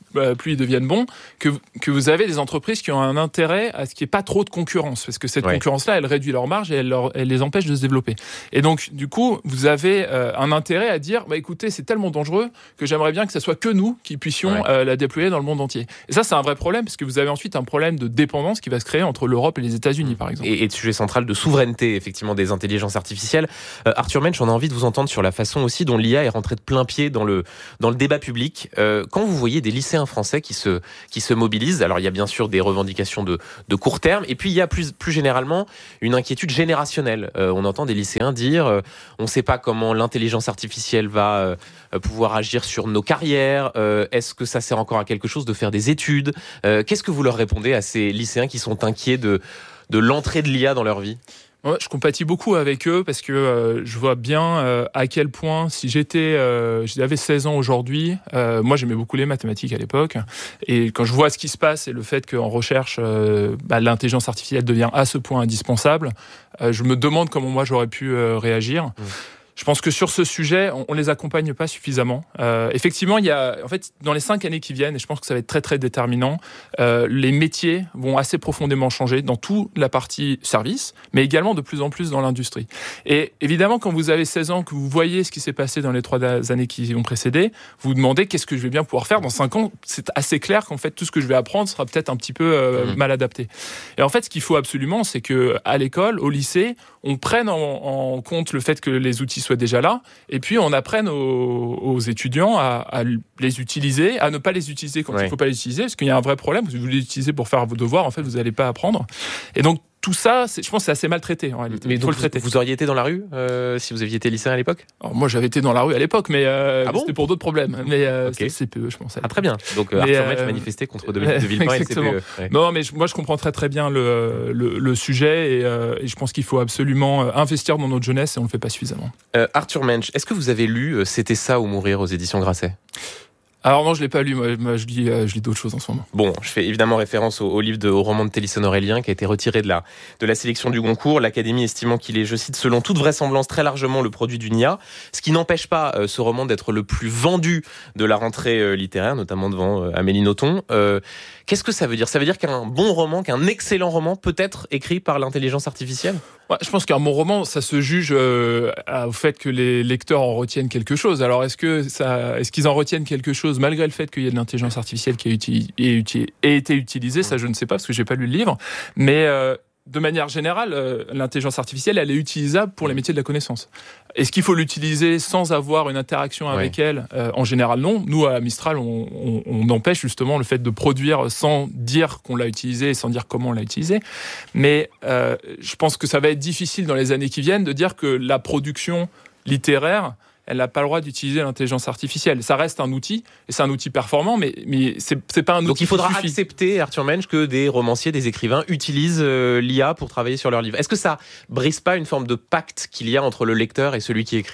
euh, plus ils deviennent bons, que, que vous avez des entreprises qui ont un intérêt à ce qu'il n'y ait pas trop de concurrence, parce que cette ouais. concurrence-là, elle réduit leurs marges et elle, leur, elle les empêche de se développer. Et donc, du coup, vous avez euh, un intérêt à dire, bah, écoutez, c'est tellement dangereux que j'aimerais bien que ce soit que nous qui puissions ouais. euh, la déployer dans le monde entier. Et ça, c'est un vrai problème, parce que vous avez ensuite un problème de dépendance qui va se créer entre l'Europe et les États-Unis, par exemple. Et, et de sujet central de souveraineté, effectivement, des intelligences artificielles. Euh, Arthur Mensch, on a envie de vous entendre sur la façon aussi dont l'I A est rentrée de plein pied dans le, dans le débat public. Euh, quand vous voyez des lycéens français qui se, qui se mobilisent, alors il y a bien sûr des revendications de, de court terme, et puis il y a plus, plus généralement une inquiétude générationnelle. Euh, on entend des lycéens dire euh, on ne sait pas comment l'intelligence artificielle va euh, pouvoir agir sur nos carrières, euh, est-ce que ça sert encore à quelque chose de faire des études, euh, qu'est-ce que vous leur répondez à ces lycéens qui sont inquiets de, de l'entrée de l'I A dans leur vie ? Ouais, je compatis beaucoup avec eux parce que euh, je vois bien euh, à quel point, si j'étais, euh, j'avais seize ans aujourd'hui, euh, moi j'aimais beaucoup les mathématiques à l'époque, et quand je vois ce qui se passe et le fait qu'en recherche, euh, bah, l'intelligence artificielle devient à ce point indispensable, euh, je me demande comment moi j'aurais pu euh, réagir. Mmh. Je pense que sur ce sujet, on, on les accompagne pas suffisamment. Euh, effectivement, il y a, en fait, dans les cinq années qui viennent, et je pense que ça va être très très déterminant, euh, les métiers vont assez profondément changer dans toute la partie service, mais également de plus en plus dans l'industrie. Et évidemment, quand vous avez seize ans, que vous voyez ce qui s'est passé dans les trois années qui ont précédé, vous vous demandez qu'est-ce que je vais bien pouvoir faire dans cinq ans. C'est assez clair qu'en fait, tout ce que je vais apprendre sera peut-être un petit peu euh, mmh. mal adapté. Et en fait, ce qu'il faut absolument, c'est que à l'école, au lycée, on prenne en, en compte le fait que les outils soient déjà là, et puis on apprenne aux, aux étudiants à, à les utiliser, à ne pas les utiliser quand ouais. il ne faut pas les utiliser, parce qu'il y a un vrai problème, si vous les utilisez pour faire vos devoirs, en fait, vous n'allez pas apprendre. Et donc, tout ça, c'est, je pense que c'est assez mal traité en réalité. Mais il faut donc le traiter. Vous, vous auriez été dans la rue euh, si vous aviez été lycéen à l'époque ? Alors, moi, j'avais été dans la rue à l'époque, mais euh, ah bon c'était pour d'autres problèmes. Mais euh, okay. c'est C P E, je pense. Ah très bien. Donc euh, Arthur Mensch euh, manifestait contre de, de Villepin et le C P E. Ouais. Non, mais je, moi, je comprends très très bien le, le, le sujet et, euh, et je pense qu'il faut absolument investir dans notre jeunesse et on le fait pas suffisamment. Euh, Arthur Mensch, est-ce que vous avez lu euh, C'était ça ou mourir aux éditions Grasset ? Alors non, je l'ai pas lu. Moi, moi je lis, euh, je lis d'autres choses en ce moment. Bon, je fais évidemment référence au, au livre de, au roman de Télisson-Aurélien qui a été retiré de la de la sélection du Goncourt. L'Académie estimant qu'il est, je cite, selon toute vraisemblance très largement le produit d'une I A, ce qui n'empêche pas euh, ce roman d'être le plus vendu de la rentrée euh, littéraire, notamment devant euh, Amélie Nothomb. Euh, qu'est-ce que ça veut dire ? Ça veut dire qu'un bon roman, qu'un excellent roman peut être écrit par l'intelligence artificielle ? Ouais, je pense qu'un bon roman, ça se juge euh, au fait que les lecteurs en retiennent quelque chose. Alors, est-ce que ça, est-ce qu'ils en retiennent quelque chose malgré le fait qu'il y ait de l'intelligence artificielle qui a, uti- ait, uti- ait été utilisée ? Ça, je ne sais pas parce que j'ai pas lu le livre. Mais euh, de manière générale, euh, l'intelligence artificielle, elle est utilisable pour les métiers de la connaissance. Est-ce qu'il faut l'utiliser sans avoir une interaction avec ouais. elle ? euh, En général, non. Nous, à Mistral, on, on, on empêche justement le fait de produire sans dire qu'on l'a utilisé et sans dire comment on l'a utilisé. Mais euh, je pense que ça va être difficile dans les années qui viennent de dire que la production littéraire, elle n'a pas le droit d'utiliser l'intelligence artificielle. Ça reste un outil, et c'est un outil performant, mais, mais c'est, c'est pas un outil. Donc il faudra qui suffit. accepter, Arthur Mensch, que des romanciers, des écrivains utilisent euh, l'I A pour travailler sur leurs livres. Est-ce que ça brise pas une forme de pacte qu'il y a entre le lecteur et celui qui écrit ?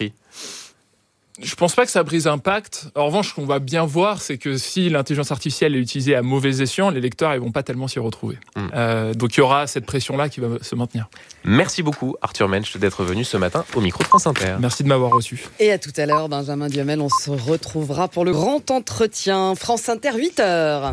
Je pense pas que ça brise un pacte. En revanche, ce qu'on va bien voir, c'est que si l'intelligence artificielle est utilisée à mauvais escient, les lecteurs ils vont pas tellement s'y retrouver. Mmh. Euh, donc il y aura cette pression-là qui va se maintenir. Merci beaucoup, Arthur Mensch, d'être venu ce matin au micro de France Inter. Merci de m'avoir reçu. Et à tout à l'heure, Benjamin Duhamel, on se retrouvera pour le grand entretien. France Inter, huit heures.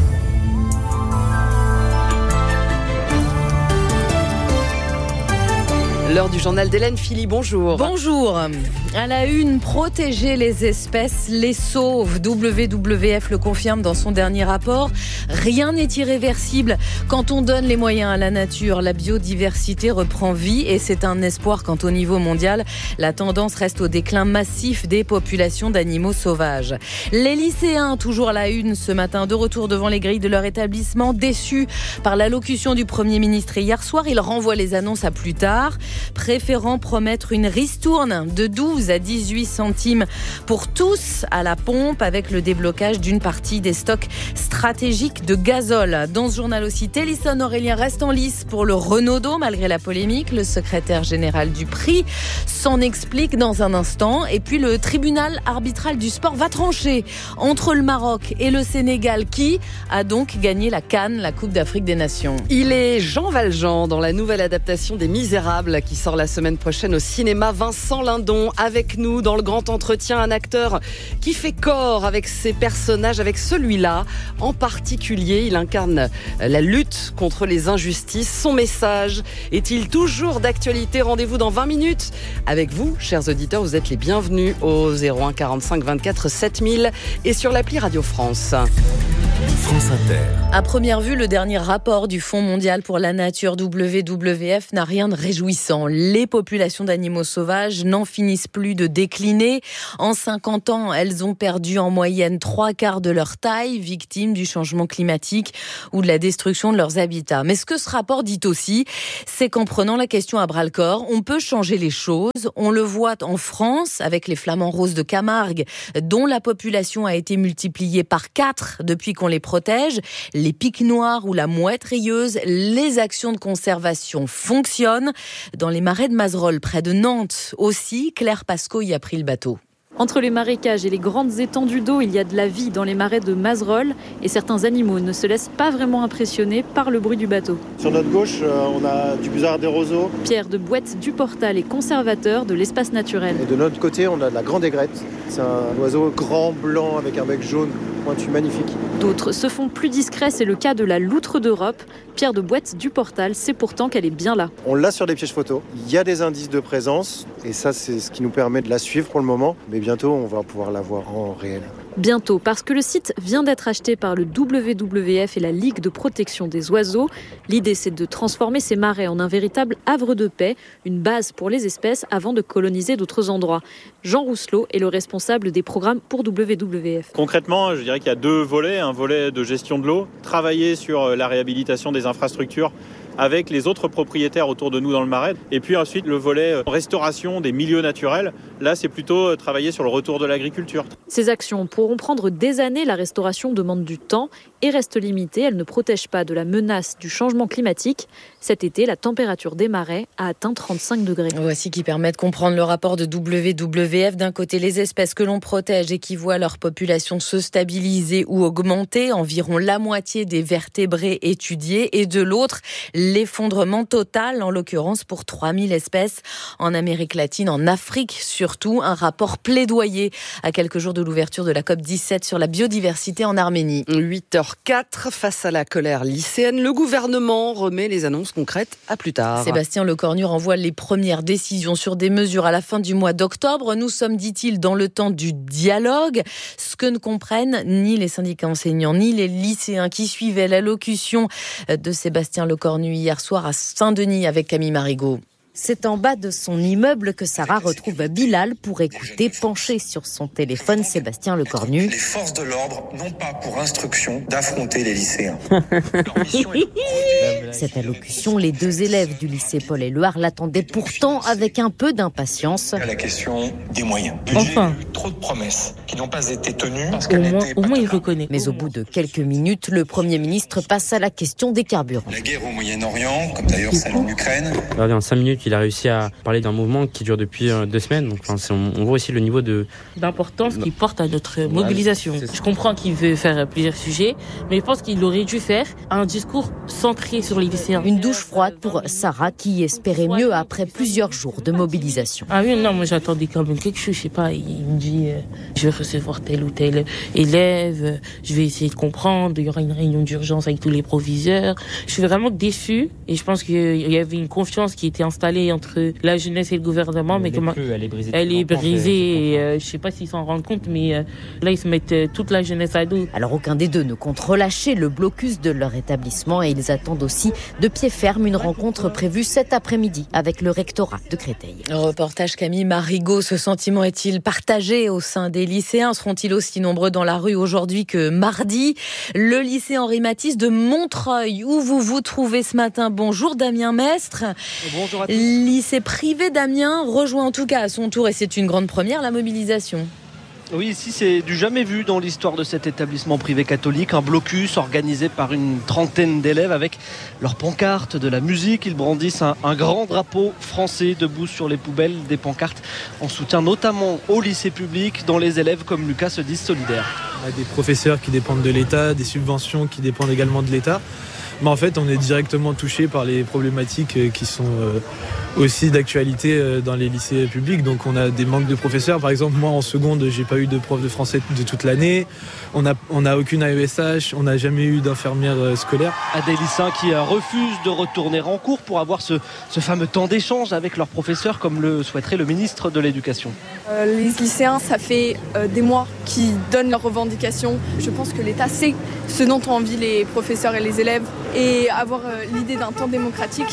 L'heure du journal d'Hélène Philly, bonjour. Bonjour. À la une, protéger les espèces les sauve. W W F le confirme dans son dernier rapport. Rien n'est irréversible. Quand on donne les moyens à la nature, la biodiversité reprend vie et c'est un espoir quand au niveau mondial, la tendance reste au déclin massif des populations d'animaux sauvages. Les lycéens, toujours à la une ce matin, de retour devant les grilles de leur établissement, déçus par l'allocution du Premier ministre hier soir. Ils renvoient les annonces à plus tard, préférant promettre une ristourne de douze à dix-huit centimes pour tous à la pompe avec le déblocage d'une partie des stocks stratégiques de gazole. Dans ce journal aussi, Télisson-Aurélien reste en lice pour le Renaudot malgré la polémique. Le secrétaire général du P R I s'en explique dans un instant. Et puis le tribunal arbitral du sport va trancher entre le Maroc et le Sénégal, qui a donc gagné la CAN, la Coupe d'Afrique des Nations. Il est Jean Valjean dans la nouvelle adaptation des Misérables qui sort la semaine prochaine au cinéma. Vincent Lindon avec nous dans le grand entretien, un acteur qui fait corps avec ses personnages, avec celui-là en particulier. Il incarne la lutte contre les injustices. Son message est-il toujours d'actualité? Rendez-vous dans vingt minutes avec vous, chers auditeurs. Vous êtes les bienvenus au zéro un quarante-cinq vingt-quatre sept mille et sur l'appli Radio France. France Inter. À première vue, le dernier rapport du Fonds mondial pour la nature W W F n'a rien de réjouissant. Les populations d'animaux sauvages n'en finissent plus de décliner. En cinquante ans, elles ont perdu en moyenne trois quarts de leur taille, victimes du changement climatique ou de la destruction de leurs habitats. Mais ce que ce rapport dit aussi, c'est qu'en prenant la question à bras-le-corps, on peut changer les choses. On le voit en France avec les flamants roses de Camargue, dont la population a été multipliée par quatre depuis qu'on les protège. Les pics noirs ou la mouette rayeuse, les actions de conservation fonctionnent. Dans les marais de Mazerolles, près de Nantes aussi, Claire Pasco y a pris le bateau. Entre les marécages et les grandes étendues d'eau, il y a de la vie dans les marais de Mazerolles et certains animaux ne se laissent pas vraiment impressionner par le bruit du bateau. Sur notre gauche, on a du busard des roseaux. Pierre de Bouette du Portal est conservateur de l'espace naturel. Et de notre côté, on a de la grande aigrette. C'est un oiseau grand, blanc, avec un bec jaune, pointu, magnifique. D'autres se font plus discrets, c'est le cas de la loutre d'Europe. Pierre de Bouette du Portal sait pourtant qu'elle est bien là. On l'a sur les pièges photos. Il y a des indices de présence et ça, c'est ce qui nous permet de la suivre pour le moment. Mais bientôt, on va pouvoir la voir en réel. Bientôt, parce que le site vient d'être acheté par le W W F et la Ligue de protection des oiseaux. L'idée, c'est de transformer ces marais en un véritable havre de paix, une base pour les espèces avant de coloniser d'autres endroits. Jean Rousselot est le responsable des programmes pour W W F. Concrètement, je dirais qu'il y a deux volets. Un volet de gestion de l'eau, travailler sur la réhabilitation des infrastructures avec les autres propriétaires autour de nous dans le marais. Et puis ensuite, le volet restauration des milieux naturels. Là, c'est plutôt travailler sur le retour de l'agriculture. Ces actions pourront prendre des années. La restauration demande du temps et reste limitée. Elle ne protège pas de la menace du changement climatique. Cet été, la température des marais a atteint trente-cinq degrés. Voici qui permet de comprendre le rapport de W W F. D'un côté, les espèces que l'on protège et qui voient leur population se stabiliser ou augmenter, environ la moitié des vertébrés étudiés. Et de l'autre, l'effondrement total, en l'occurrence pour trois mille espèces en Amérique latine, en Afrique surtout. Un rapport plaidoyer à quelques jours de l'ouverture de la COP dix-sept sur la biodiversité en Arménie. huit heures quatre, face à la colère lycéenne, le gouvernement remet les annonces concrètes à plus tard. Sébastien Lecornu renvoie les premières décisions sur des mesures à la fin du mois d'octobre. Nous sommes, dit-il, dans le temps du dialogue. Ce que ne comprennent ni les syndicats enseignants, ni les lycéens qui suivaient l'allocution de Sébastien Lecornu hier soir à Saint-Denis avec Camille Marigot. C'est en bas de son immeuble que Sarah retrouve Bilal pour écouter, penché sur son téléphone, Sébastien Lecornu. Les forces de l'ordre n'ont pas pour instruction d'affronter les lycéens. Cette allocution, les deux élèves du lycée Paul-Éluard l'attendaient pourtant avec un peu d'impatience. La question des moyens. Enfin. Trop de promesses qui n'ont pas été tenues. Parce au moins, au moins il reconnaît. Mais au bout de quelques minutes, le Premier ministre passe à la question des carburants. La guerre au Moyen-Orient, comme d'ailleurs celle en Ukraine. Regardez, en cinq minutes, il a réussi à parler d'un mouvement qui dure depuis deux semaines. Donc, enfin, c'est, on, on voit aussi le niveau de d'importance qu'il porte à notre mobilisation. Je comprends qu'il veut faire plusieurs sujets, mais je pense qu'il aurait dû faire un discours centré sur les lycéens. Une douche froide pour Sarah qui espérait mieux après plusieurs jours de mobilisation. Ah oui, non, moi j'attendais quand même quelque chose. Je sais pas, il me dit euh, je vais recevoir tel ou tel élève, euh, je vais essayer de comprendre, il y aura une réunion d'urgence avec tous les proviseurs. Je suis vraiment déçue et je pense qu'il y avait une confiance qui était installée entre la jeunesse et le gouvernement, mais, mais comment plus, elle est brisée. Elle est brisée et euh, je sais pas s'ils s'en rendent compte, mais euh, là ils se mettent euh, toute la jeunesse à dos. Alors aucun des deux ne compte relâcher le blocus de leur établissement et ils attendent aussi de pied ferme une rencontre prévue cet après-midi avec le rectorat de Créteil. Reportage Camille Marigot. Ce sentiment est-il partagé au sein des lycéens? Seront-ils aussi nombreux dans la rue aujourd'hui que mardi? Le lycée Henri Matisse de Montreuil, où vous vous trouvez ce matin. Bonjour Damien Mestre. Bonjour à tous. Lycée privé d'Amiens rejoint en tout cas à son tour, et c'est une grande première, la mobilisation. Oui, ici c'est du jamais vu dans l'histoire de cet établissement privé catholique. Un blocus organisé par une trentaine d'élèves avec leurs pancartes, de la musique. Ils brandissent un, un grand drapeau français debout sur les poubelles, des pancartes en soutien notamment au lycée public dont les élèves comme Lucas se disent solidaires. On a des professeurs qui dépendent de l'État, des subventions qui dépendent également de l'État. Mais en fait, on est directement touché par les problématiques qui sont aussi d'actualité dans les lycées publics. Donc on a des manques de professeurs. Par exemple, moi en seconde, j'ai pas eu de prof de français de toute l'année. On n'a on a aucune A E S H, on n'a jamais eu d'infirmière scolaire. À des lycéens qui refusent de retourner en cours pour avoir ce, ce fameux temps d'échange avec leurs professeurs, comme le souhaiterait le ministre de l'Éducation. Euh, les lycéens, ça fait euh, des mois qu'ils donnent leurs revendications. Je pense que l'État sait ce dont ont envie les professeurs et les élèves. Et avoir euh, l'idée d'un temps démocratique,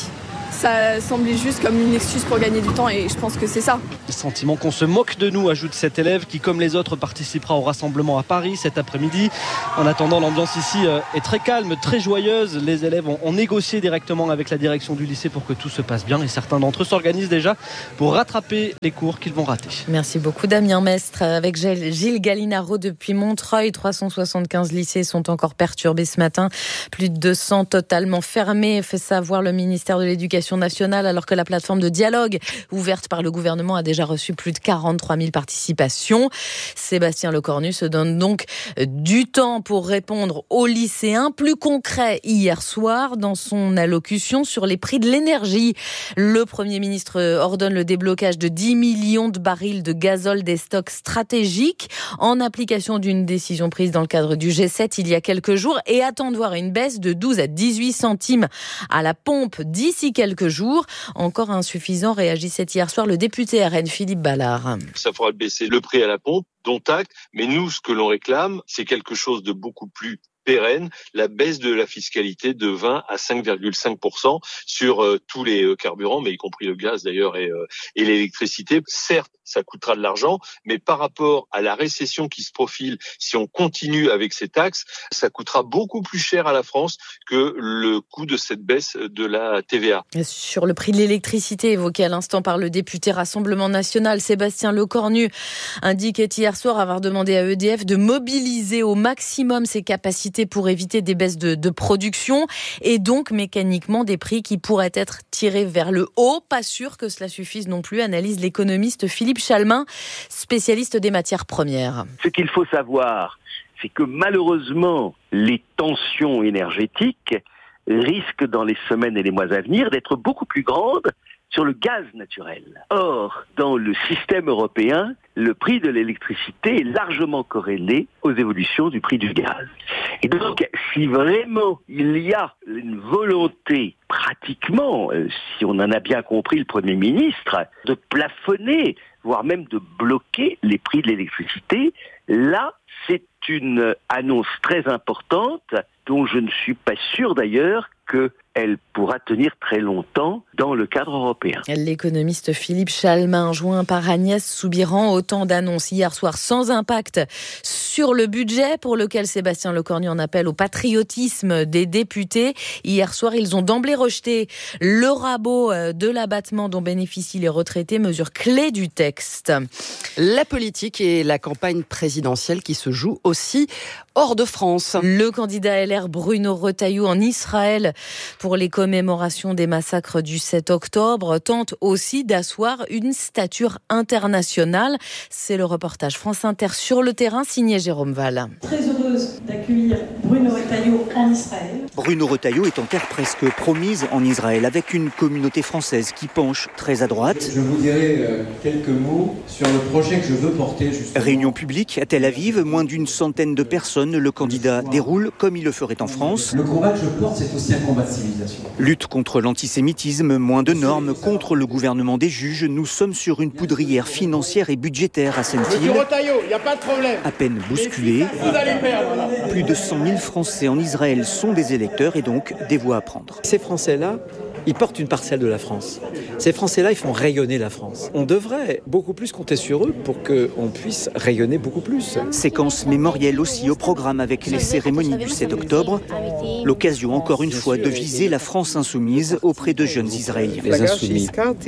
ça semblait juste comme une excuse pour gagner du temps et je pense que c'est ça. Le sentiment qu'on se moque de nous, ajoute cet élève qui, comme les autres, participera au rassemblement à Paris cet après-midi. En attendant, l'ambiance ici est très calme, très joyeuse. Les élèves ont, ont négocié directement avec la direction du lycée pour que tout se passe bien et certains d'entre eux s'organisent déjà pour rattraper les cours qu'ils vont rater. Merci beaucoup Damien Mestre. Avec Gilles Gallinaro depuis Montreuil, trois cent soixante-quinze lycées sont encore perturbés ce matin. Plus de deux cents totalement fermés, fait savoir le ministère de l'Éducation nationale, alors que la plateforme de dialogue ouverte par le gouvernement a déjà reçu plus de quarante-trois mille participations. Sébastien Lecornu se donne donc du temps pour répondre aux lycéens. Plus concret hier soir dans son allocution sur les prix de l'énergie. Le Premier ministre ordonne le déblocage de dix millions de barils de gazole des stocks stratégiques en application d'une décision prise dans le cadre du G sept il y a quelques jours et attend de voir une baisse de douze à dix-huit centimes à la pompe d'ici quelques jours. Encore insuffisant, réagissait hier soir le député R N Philippe Ballard. Ça fera baisser le prix à la pompe, dont acte, mais nous, ce que l'on réclame, c'est quelque chose de beaucoup plus pérenne, la baisse de la fiscalité de vingt à cinq virgule cinq pour cent sur euh, tous les euh, carburants, mais y compris le gaz d'ailleurs et, euh, et l'électricité. Certes, ça coûtera de l'argent, mais par rapport à la récession qui se profile, si on continue avec ces taxes, ça coûtera beaucoup plus cher à la France que le coût de cette baisse de la T V A. Sur le prix de l'électricité évoqué à l'instant par le député Rassemblement National, Sébastien Lecornu indiquait hier soir avoir demandé à E D F de mobiliser au maximum ses capacités pour éviter des baisses de, de production et donc mécaniquement des prix qui pourraient être tirés vers le haut. Pas sûr que cela suffise non plus, analyse l'économiste Philippe Chalmin, spécialiste des matières premières. Ce qu'il faut savoir, c'est que malheureusement, les tensions énergétiques risquent dans les semaines et les mois à venir d'être beaucoup plus grandes sur le gaz naturel. Or, dans le système européen, le prix de l'électricité est largement corrélé aux évolutions du prix du gaz. Et donc, si vraiment il y a une volonté, pratiquement, si on en a bien compris le Premier ministre, de plafonner, voire même de bloquer les prix de l'électricité, là, c'est une annonce très importante dont je ne suis pas sûr d'ailleurs qu'elle pourra tenir très longtemps dans le cadre européen. L'économiste Philippe Chalmin, joint par Agnès Soubiran, autant d'annonces hier soir sans impact sur le budget pour lequel Sébastien Lecornu en appelle au patriotisme des députés. Hier soir, ils ont d'emblée rejeté le rabot de l'abattement dont bénéficient les retraités, mesure clé du texte. La politique et la campagne présidentielle qui se joue aussi hors de France. Le candidat L R Bruno Retailleau en Israël pour les commémorations des massacres du sept octobre tente aussi d'asseoir une stature internationale. C'est le reportage France Inter sur le terrain signé Jérôme Val. Très heureuse d'accueillir Bruno Retailleau en Israël. Bruno Retailleau est en terre presque promise en Israël avec une communauté française qui penche très à droite. Je vous dirai quelques mots sur le projet que je veux porter. Justement. Réunion publique à Tel Aviv, moins d'une centaine de personnes. Le candidat déroule comme il le ferait en France. Le combat que je porte, c'est aussi un combat de civilisation. Lutte contre l'antisémitisme, moins de normes, contre le gouvernement des juges. Nous sommes sur une poudrière financière et budgétaire à Saint-Île. Monsieur Retailleau, il n'y a pas de problème. À peine bousculé. Vous allez perdre, là. Plus de cent mille Français en Israël sont des électeurs et donc des voix à prendre. Ces Français-là ils portent une parcelle de la France. Ces Français-là, ils font rayonner la France. On devrait beaucoup plus compter sur eux pour qu'on puisse rayonner beaucoup plus. Séquence mémorielle aussi au programme avec les cérémonies du sept octobre. L'occasion encore une fois de viser la France insoumise auprès de jeunes Israéliens. Les insoumis,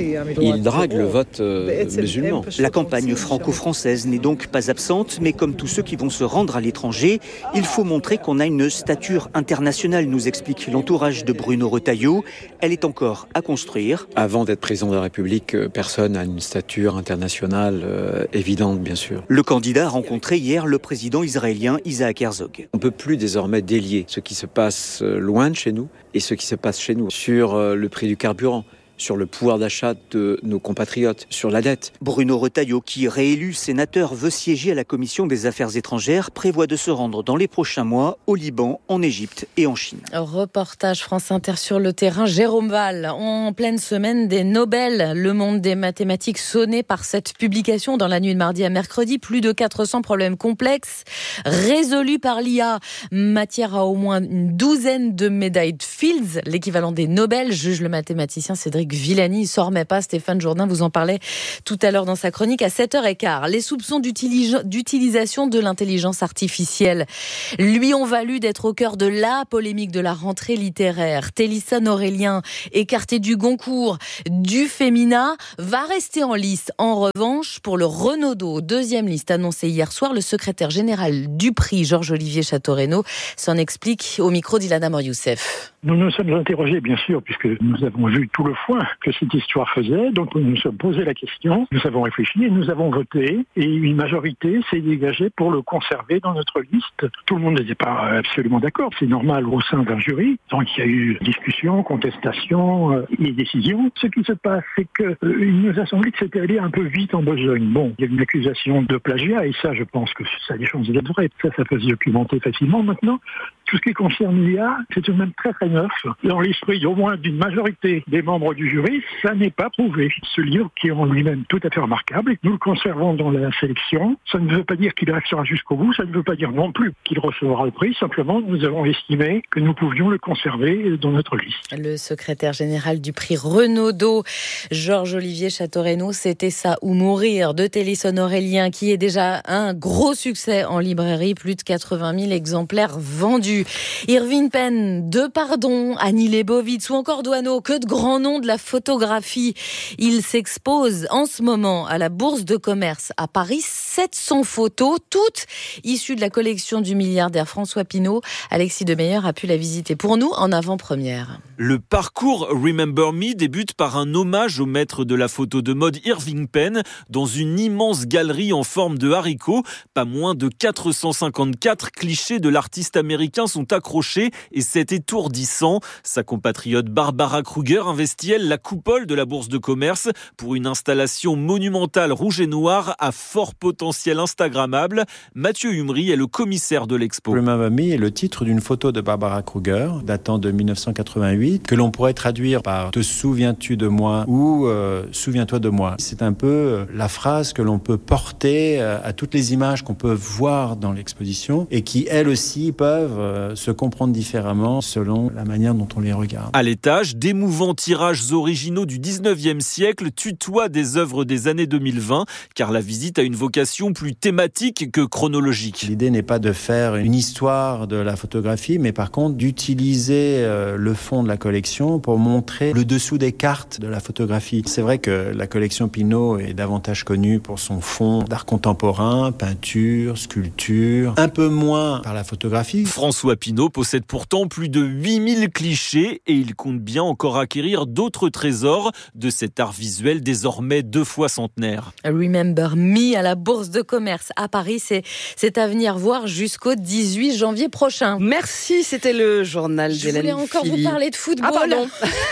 ils draguent le vote euh, musulman. La campagne franco-française n'est donc pas absente, mais comme tous ceux qui vont se rendre à l'étranger, il faut montrer qu'on a une stature internationale, nous explique l'entourage de Bruno Retailleau. Elle est encore à construire. Avant d'être président de la République, personne n'a une stature internationale euh, évidente, bien sûr. Le candidat a rencontré hier le président israélien Isaac Herzog. On ne peut plus désormais délier ce qui se passe loin de chez nous et ce qui se passe chez nous sur euh, le prix du carburant, sur le pouvoir d'achat de nos compatriotes, sur la dette. Bruno Retailleau, qui réélu sénateur, veut siéger à la commission des affaires étrangères, prévoit de se rendre dans les prochains mois au Liban, en Égypte et en Chine. Reportage France Inter sur le terrain. Jérôme Val, en pleine semaine des Nobel, le monde des mathématiques sonné par cette publication dans la nuit de mardi à mercredi. Plus de quatre cents problèmes complexes résolus par l'I A. Matière à au moins une douzaine de médailles de Fields, l'équivalent des Nobel, juge le mathématicien Cédric Villani. Il s'en remet pas. Stéphane Jourdain vous en parlait tout à l'heure dans sa chronique à sept heures quinze. Les soupçons d'utilis- d'utilisation de l'intelligence artificielle lui ont valu d'être au cœur de la polémique de la rentrée littéraire. Télissane Aurélien, écarté du Goncourt, du Femina, va rester en lice. En revanche, pour le Renaudot, deuxième liste annoncée hier soir, le secrétaire général du prix, Georges-Olivier Château-Renaud, s'en explique au micro d'Ilana Mor-Youssef. Nous nous sommes interrogés, bien sûr, puisque nous avons vu tout le foin que cette histoire faisait. Donc, nous nous sommes posé la question, nous avons réfléchi et nous avons voté. Et une majorité s'est dégagée pour le conserver dans notre liste. Tout le monde n'était pas absolument d'accord. C'est normal au sein d'un jury. Donc, il y a eu discussion, contestation euh, et décision. Ce qui se passe, c'est que euh, il nous a semblé que c'était allé un peu vite en besogne. Bon, il y a une accusation de plagiat et ça, je pense que ça a des chances d'être vrai. Ça, ça peut se documenter facilement maintenant. Tout ce qui concerne l'I A, c'est tout de même très très neuf. Dans l'esprit au moins d'une majorité des membres du jury, ça n'est pas prouvé. Ce livre, qui est en lui-même tout à fait remarquable, nous le conservons dans la sélection. Ça ne veut pas dire qu'il restera jusqu'au bout, ça ne veut pas dire non plus qu'il recevra le prix. Simplement, nous avons estimé que nous pouvions le conserver dans notre liste. Le secrétaire général du prix Renaudot, Georges-Olivier Château-Renaud, c'était ça ou mourir de Télissane Aurélien, qui est déjà un gros succès en librairie, plus de quatre-vingt mille exemplaires vendus. Irving Penn, De Pardon, Annie Leibovitz ou encore Doisneau, que de grands noms de la photographie. Il s'expose en ce moment à la Bourse de commerce à Paris. sept cents photos, toutes issues de la collection du milliardaire François Pinault. Alexis Demeyer a pu la visiter pour nous en avant-première. Le parcours Remember Me débute par un hommage au maître de la photo de mode Irving Penn dans une immense galerie en forme de haricot. Pas moins de quatre cent cinquante-quatre clichés de l'artiste américain sont accrochés et c'est étourdissant. Sa compatriote Barbara Kruger investit, elle, la coupole de la Bourse de commerce pour une installation monumentale rouge et noir à fort potentiel instagrammable. Mathieu Humry est le commissaire de l'expo. Remember Me est le titre d'une photo de Barbara Kruger datant de mille neuf cent quatre-vingt-huit que l'on pourrait traduire par « Te souviens-tu de moi » ou euh, « Souviens-toi de moi ». C'est un peu la phrase que l'on peut porter à toutes les images qu'on peut voir dans l'exposition et qui, elles aussi, peuvent euh, se comprendre différemment selon la manière dont on les regarde. À l'étage, d'émouvants tirages originaux du dix-neuvième siècle tutoient des œuvres des années deux mille vingt, car la visite a une vocation plus thématique que chronologique. L'idée n'est pas de faire une histoire de la photographie, mais par contre d'utiliser euh, le fond de la collection pour montrer le dessous des cartes de la photographie. C'est vrai que la collection Pinault est davantage connue pour son fond d'art contemporain, peinture, sculpture, un peu moins par la photographie. François Pinault possède pourtant plus de huit mille clichés et il compte bien encore acquérir d'autres trésors de cet art visuel désormais deux fois centenaire. Remember Me à la Bourse de commerce à Paris, c'est, c'est à venir voir jusqu'au dix-huit janvier prochain. Merci, c'était le journal Je d'Hélène voulais encore Philly. vous parler de football. Ah pardon.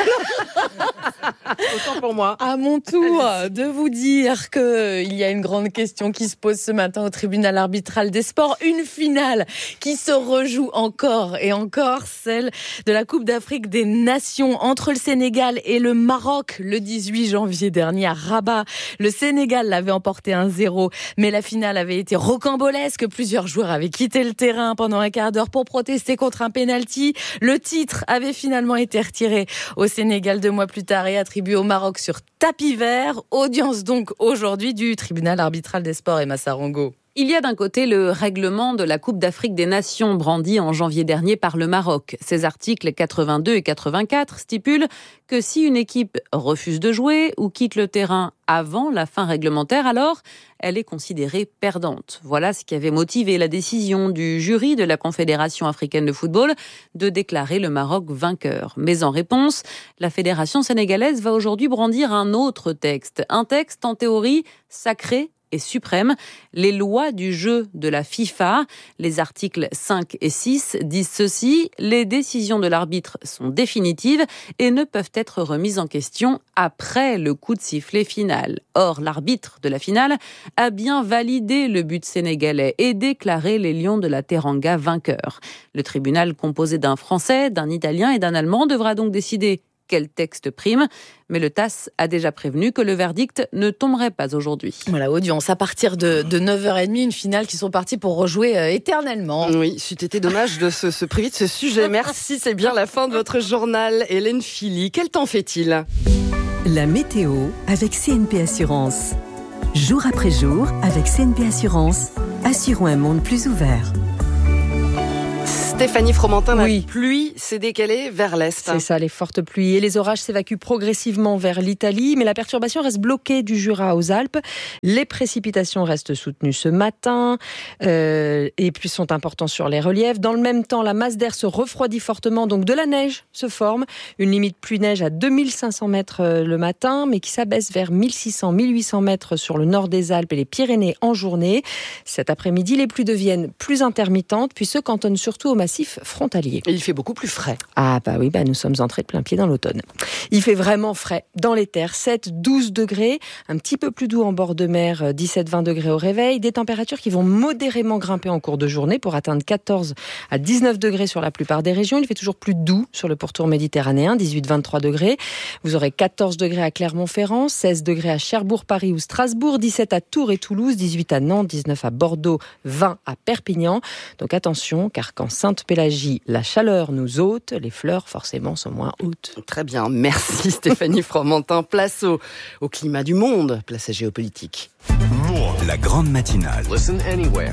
Autant pour moi. À mon tour de vous dire qu'il y a une grande question qui se pose ce matin au tribunal arbitral des sports. Une finale qui se rejoue en encore et encore celle de la Coupe d'Afrique des Nations entre le Sénégal et le Maroc le dix-huit janvier dernier à Rabat. Le Sénégal l'avait emporté un zéro, mais la finale avait été rocambolesque. Plusieurs joueurs avaient quitté le terrain pendant un quart d'heure pour protester contre un pénalty. Le titre avait finalement été retiré au Sénégal deux mois plus tard et attribué au Maroc sur tapis vert. Audience donc aujourd'hui du tribunal arbitral des sports. Emma Sarongo. Il y a d'un côté le règlement de la Coupe d'Afrique des Nations brandi en janvier dernier par le Maroc. Ses articles quatre-vingt-deux et quatre-vingt-quatre stipulent que si une équipe refuse de jouer ou quitte le terrain avant la fin réglementaire, alors elle est considérée perdante. Voilà ce qui avait motivé la décision du jury de la Confédération africaine de football de déclarer le Maroc vainqueur. Mais en réponse, la fédération sénégalaise va aujourd'hui brandir un autre texte. Un texte en théorie sacré et suprême, les lois du jeu de la FIFA. Les articles cinq et six disent ceci: les décisions de l'arbitre sont définitives et ne peuvent être remises en question après le coup de sifflet final. Or, l'arbitre de la finale a bien validé le but sénégalais et déclaré les Lions de la Teranga vainqueurs. Le tribunal, composé d'un Français, d'un Italien et d'un Allemand, devra donc décider quel texte prime. Mais le T A S a déjà prévenu que le verdict ne tomberait pas aujourd'hui. Voilà, audience à partir de, de neuf heures trente, une finale qui sont partis pour rejouer euh, éternellement. Oui, c'eût été dommage de se, se priver de ce sujet. Merci, c'est bien la fin de votre journal. Hélène Philly, quel temps fait-il ? La météo avec C N P Assurance. Jour après jour, avec C N P Assurance, assurons un monde plus ouvert. Stéphanie Fromentin, oui. La pluie s'est décalée vers l'est. C'est ça, les fortes pluies et les orages s'évacuent progressivement vers l'Italie, mais la perturbation reste bloquée du Jura aux Alpes. Les précipitations restent soutenues ce matin euh, et puis sont importantes sur les reliefs. Dans le même temps, la masse d'air se refroidit fortement, donc de la neige se forme. Une limite pluie-neige à deux mille cinq cents mètres le matin, mais qui s'abaisse vers mille six cents à mille huit cents mètres sur le nord des Alpes et les Pyrénées en journée. Cet après-midi, les pluies deviennent plus intermittentes, puis se cantonnent surtout au massif frontalier. Et il fait beaucoup plus frais. Ah bah oui, bah nous sommes entrés de plein pied dans l'automne. Il fait vraiment frais dans les terres, sept, douze degrés, un petit peu plus doux en bord de mer, dix-sept, vingt degrés au réveil, des températures qui vont modérément grimper en cours de journée pour atteindre quatorze à dix-neuf degrés sur la plupart des régions. Il fait toujours plus doux sur le pourtour méditerranéen, dix-huit, vingt-trois degrés. Vous aurez quatorze degrés à Clermont-Ferrand, seize degrés à Cherbourg, Paris ou Strasbourg, dix-sept à Tours et Toulouse, dix-huit à Nantes, dix-neuf à Bordeaux, vingt à Perpignan. Donc attention, car quand Sainte-Pélagie, la chaleur nous ôte, les fleurs forcément sont moins hautes. Très bien, merci Stéphanie Fromentin. Place au, au climat du monde, place à géopolitique. La grande matinale. Listen anywhere.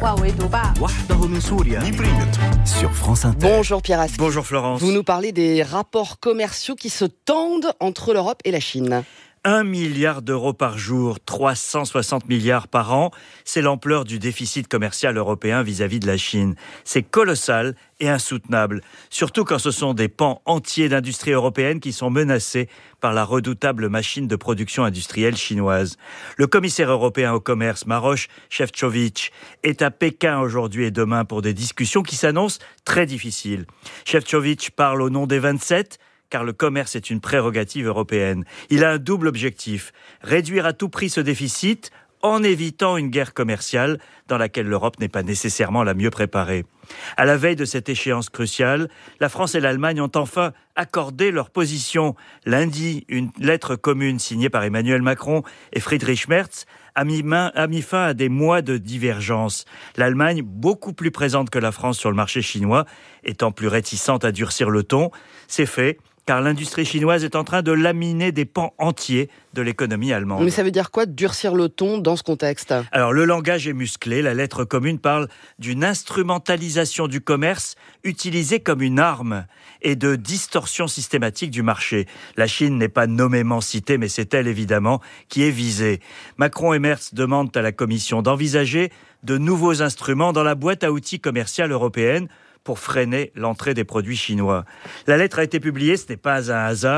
Sur France Inter. Bonjour Pierre Asquin. Bonjour Florence. Vous nous parlez des rapports commerciaux qui se tendent entre l'Europe et la Chine. Un milliard d'euros par jour, trois cent soixante milliards par an, c'est l'ampleur du déficit commercial européen vis-à-vis de la Chine. C'est colossal et insoutenable, surtout quand ce sont des pans entiers d'industrie européenne qui sont menacés par la redoutable machine de production industrielle chinoise. Le commissaire européen au commerce, Maroš Šefčovič, est à Pékin aujourd'hui et demain pour des discussions qui s'annoncent très difficiles. Šefčovič parle au nom des vingt-sept, car le commerce est une prérogative européenne. Il a un double objectif, réduire à tout prix ce déficit en évitant une guerre commerciale dans laquelle l'Europe n'est pas nécessairement la mieux préparée. À la veille de cette échéance cruciale, la France et l'Allemagne ont enfin accordé leur position. Lundi, une lettre commune signée par Emmanuel Macron et Friedrich Merz a mis, main, a mis fin à des mois de divergence. L'Allemagne, beaucoup plus présente que la France sur le marché chinois, étant plus réticente à durcir le ton, c'est fait, car l'industrie chinoise est en train de laminer des pans entiers de l'économie allemande. Mais ça veut dire quoi, durcir le ton dans ce contexte ? Alors, le langage est musclé. La lettre commune parle d'une instrumentalisation du commerce utilisée comme une arme et de distorsion systématique du marché. La Chine n'est pas nommément citée, mais c'est elle, évidemment, qui est visée. Macron et Merz demandent à la Commission d'envisager de nouveaux instruments dans la boîte à outils commerciale européenne pour freiner l'entrée des produits chinois. La lettre a été publiée, ce n'est pas un hasard,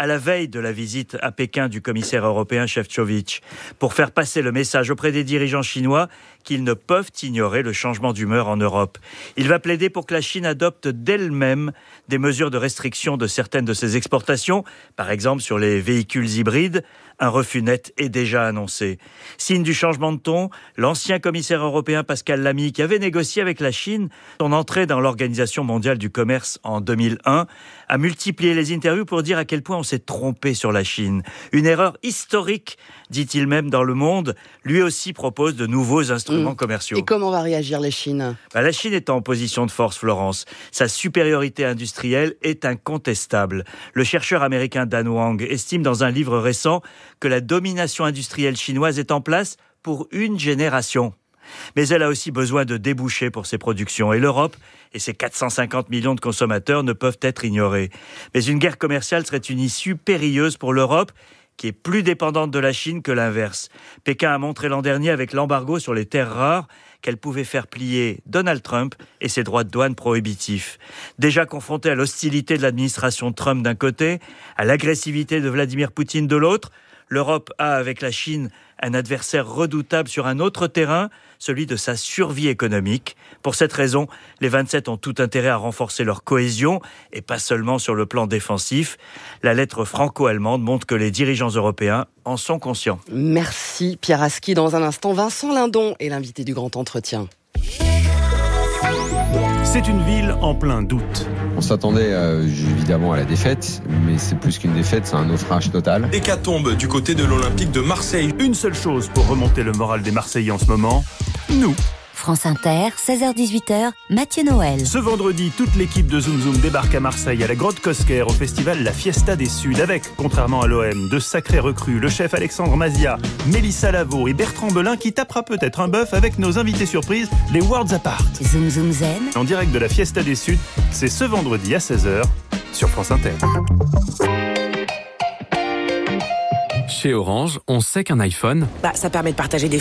à la veille de la visite à Pékin du commissaire européen Šefčovič, pour faire passer le message auprès des dirigeants chinois qu'ils ne peuvent ignorer le changement d'humeur en Europe. Il va plaider pour que la Chine adopte d'elle-même des mesures de restriction de certaines de ses exportations, par exemple sur les véhicules hybrides. Un refus net est déjà annoncé. Signe du changement de ton, l'ancien commissaire européen Pascal Lamy, qui avait négocié avec la Chine son entrée dans l'Organisation mondiale du commerce en deux mille un, a multiplié les interviews pour dire à quel point on s'est trompé sur la Chine. Une erreur historique, dit-il même dans Le Monde. Lui aussi propose de nouveaux instruments mmh. commerciaux. Et comment va réagir la Chine ? bah, La Chine est en position de force, Florence. Sa supériorité industrielle est incontestable. Le chercheur américain Dan Wang estime dans un livre récent que la domination industrielle chinoise est en place pour une génération. Mais elle a aussi besoin de débouchés pour ses productions. Et l'Europe et ses quatre cent cinquante millions de consommateurs ne peuvent être ignorés. Mais une guerre commerciale serait une issue périlleuse pour l'Europe, qui est plus dépendante de la Chine que l'inverse. Pékin a montré l'an dernier avec l'embargo sur les terres rares qu'elle pouvait faire plier Donald Trump et ses droits de douane prohibitifs. Déjà confrontée à l'hostilité de l'administration Trump d'un côté, à l'agressivité de Vladimir Poutine de l'autre, l'Europe a, avec la Chine, un adversaire redoutable sur un autre terrain, celui de sa survie économique. Pour cette raison, les vingt-sept ont tout intérêt à renforcer leur cohésion, et pas seulement sur le plan défensif. La lettre franco-allemande montre que les dirigeants européens en sont conscients. Merci Pierre Aski. Dans un instant, Vincent Lindon est l'invité du Grand Entretien. C'est une ville en plein doute. On s'attendait euh, évidemment à la défaite, mais c'est plus qu'une défaite, c'est un naufrage total. Hécatombe du côté de l'Olympique de Marseille. Une seule chose pour remonter le moral des Marseillais en ce moment, nous. France Inter, seize heures dix-huit heures, Mathieu Noël. Ce vendredi, toute l'équipe de Zoom Zoom débarque à Marseille à la Grotte Cosquer au festival La Fiesta des Suds avec, contrairement à l'O M, de sacrés recrues, le chef Alexandre Mazia, Mélissa Lavo et Bertrand Belin qui tapera peut-être un bœuf avec nos invités surprises, les Worlds Apart. Zoom Zoom Zen. En direct de la Fiesta des Suds, c'est ce vendredi à seize heures sur France Inter. Chez Orange, on sait qu'un iPhone, bah, ça permet de partager des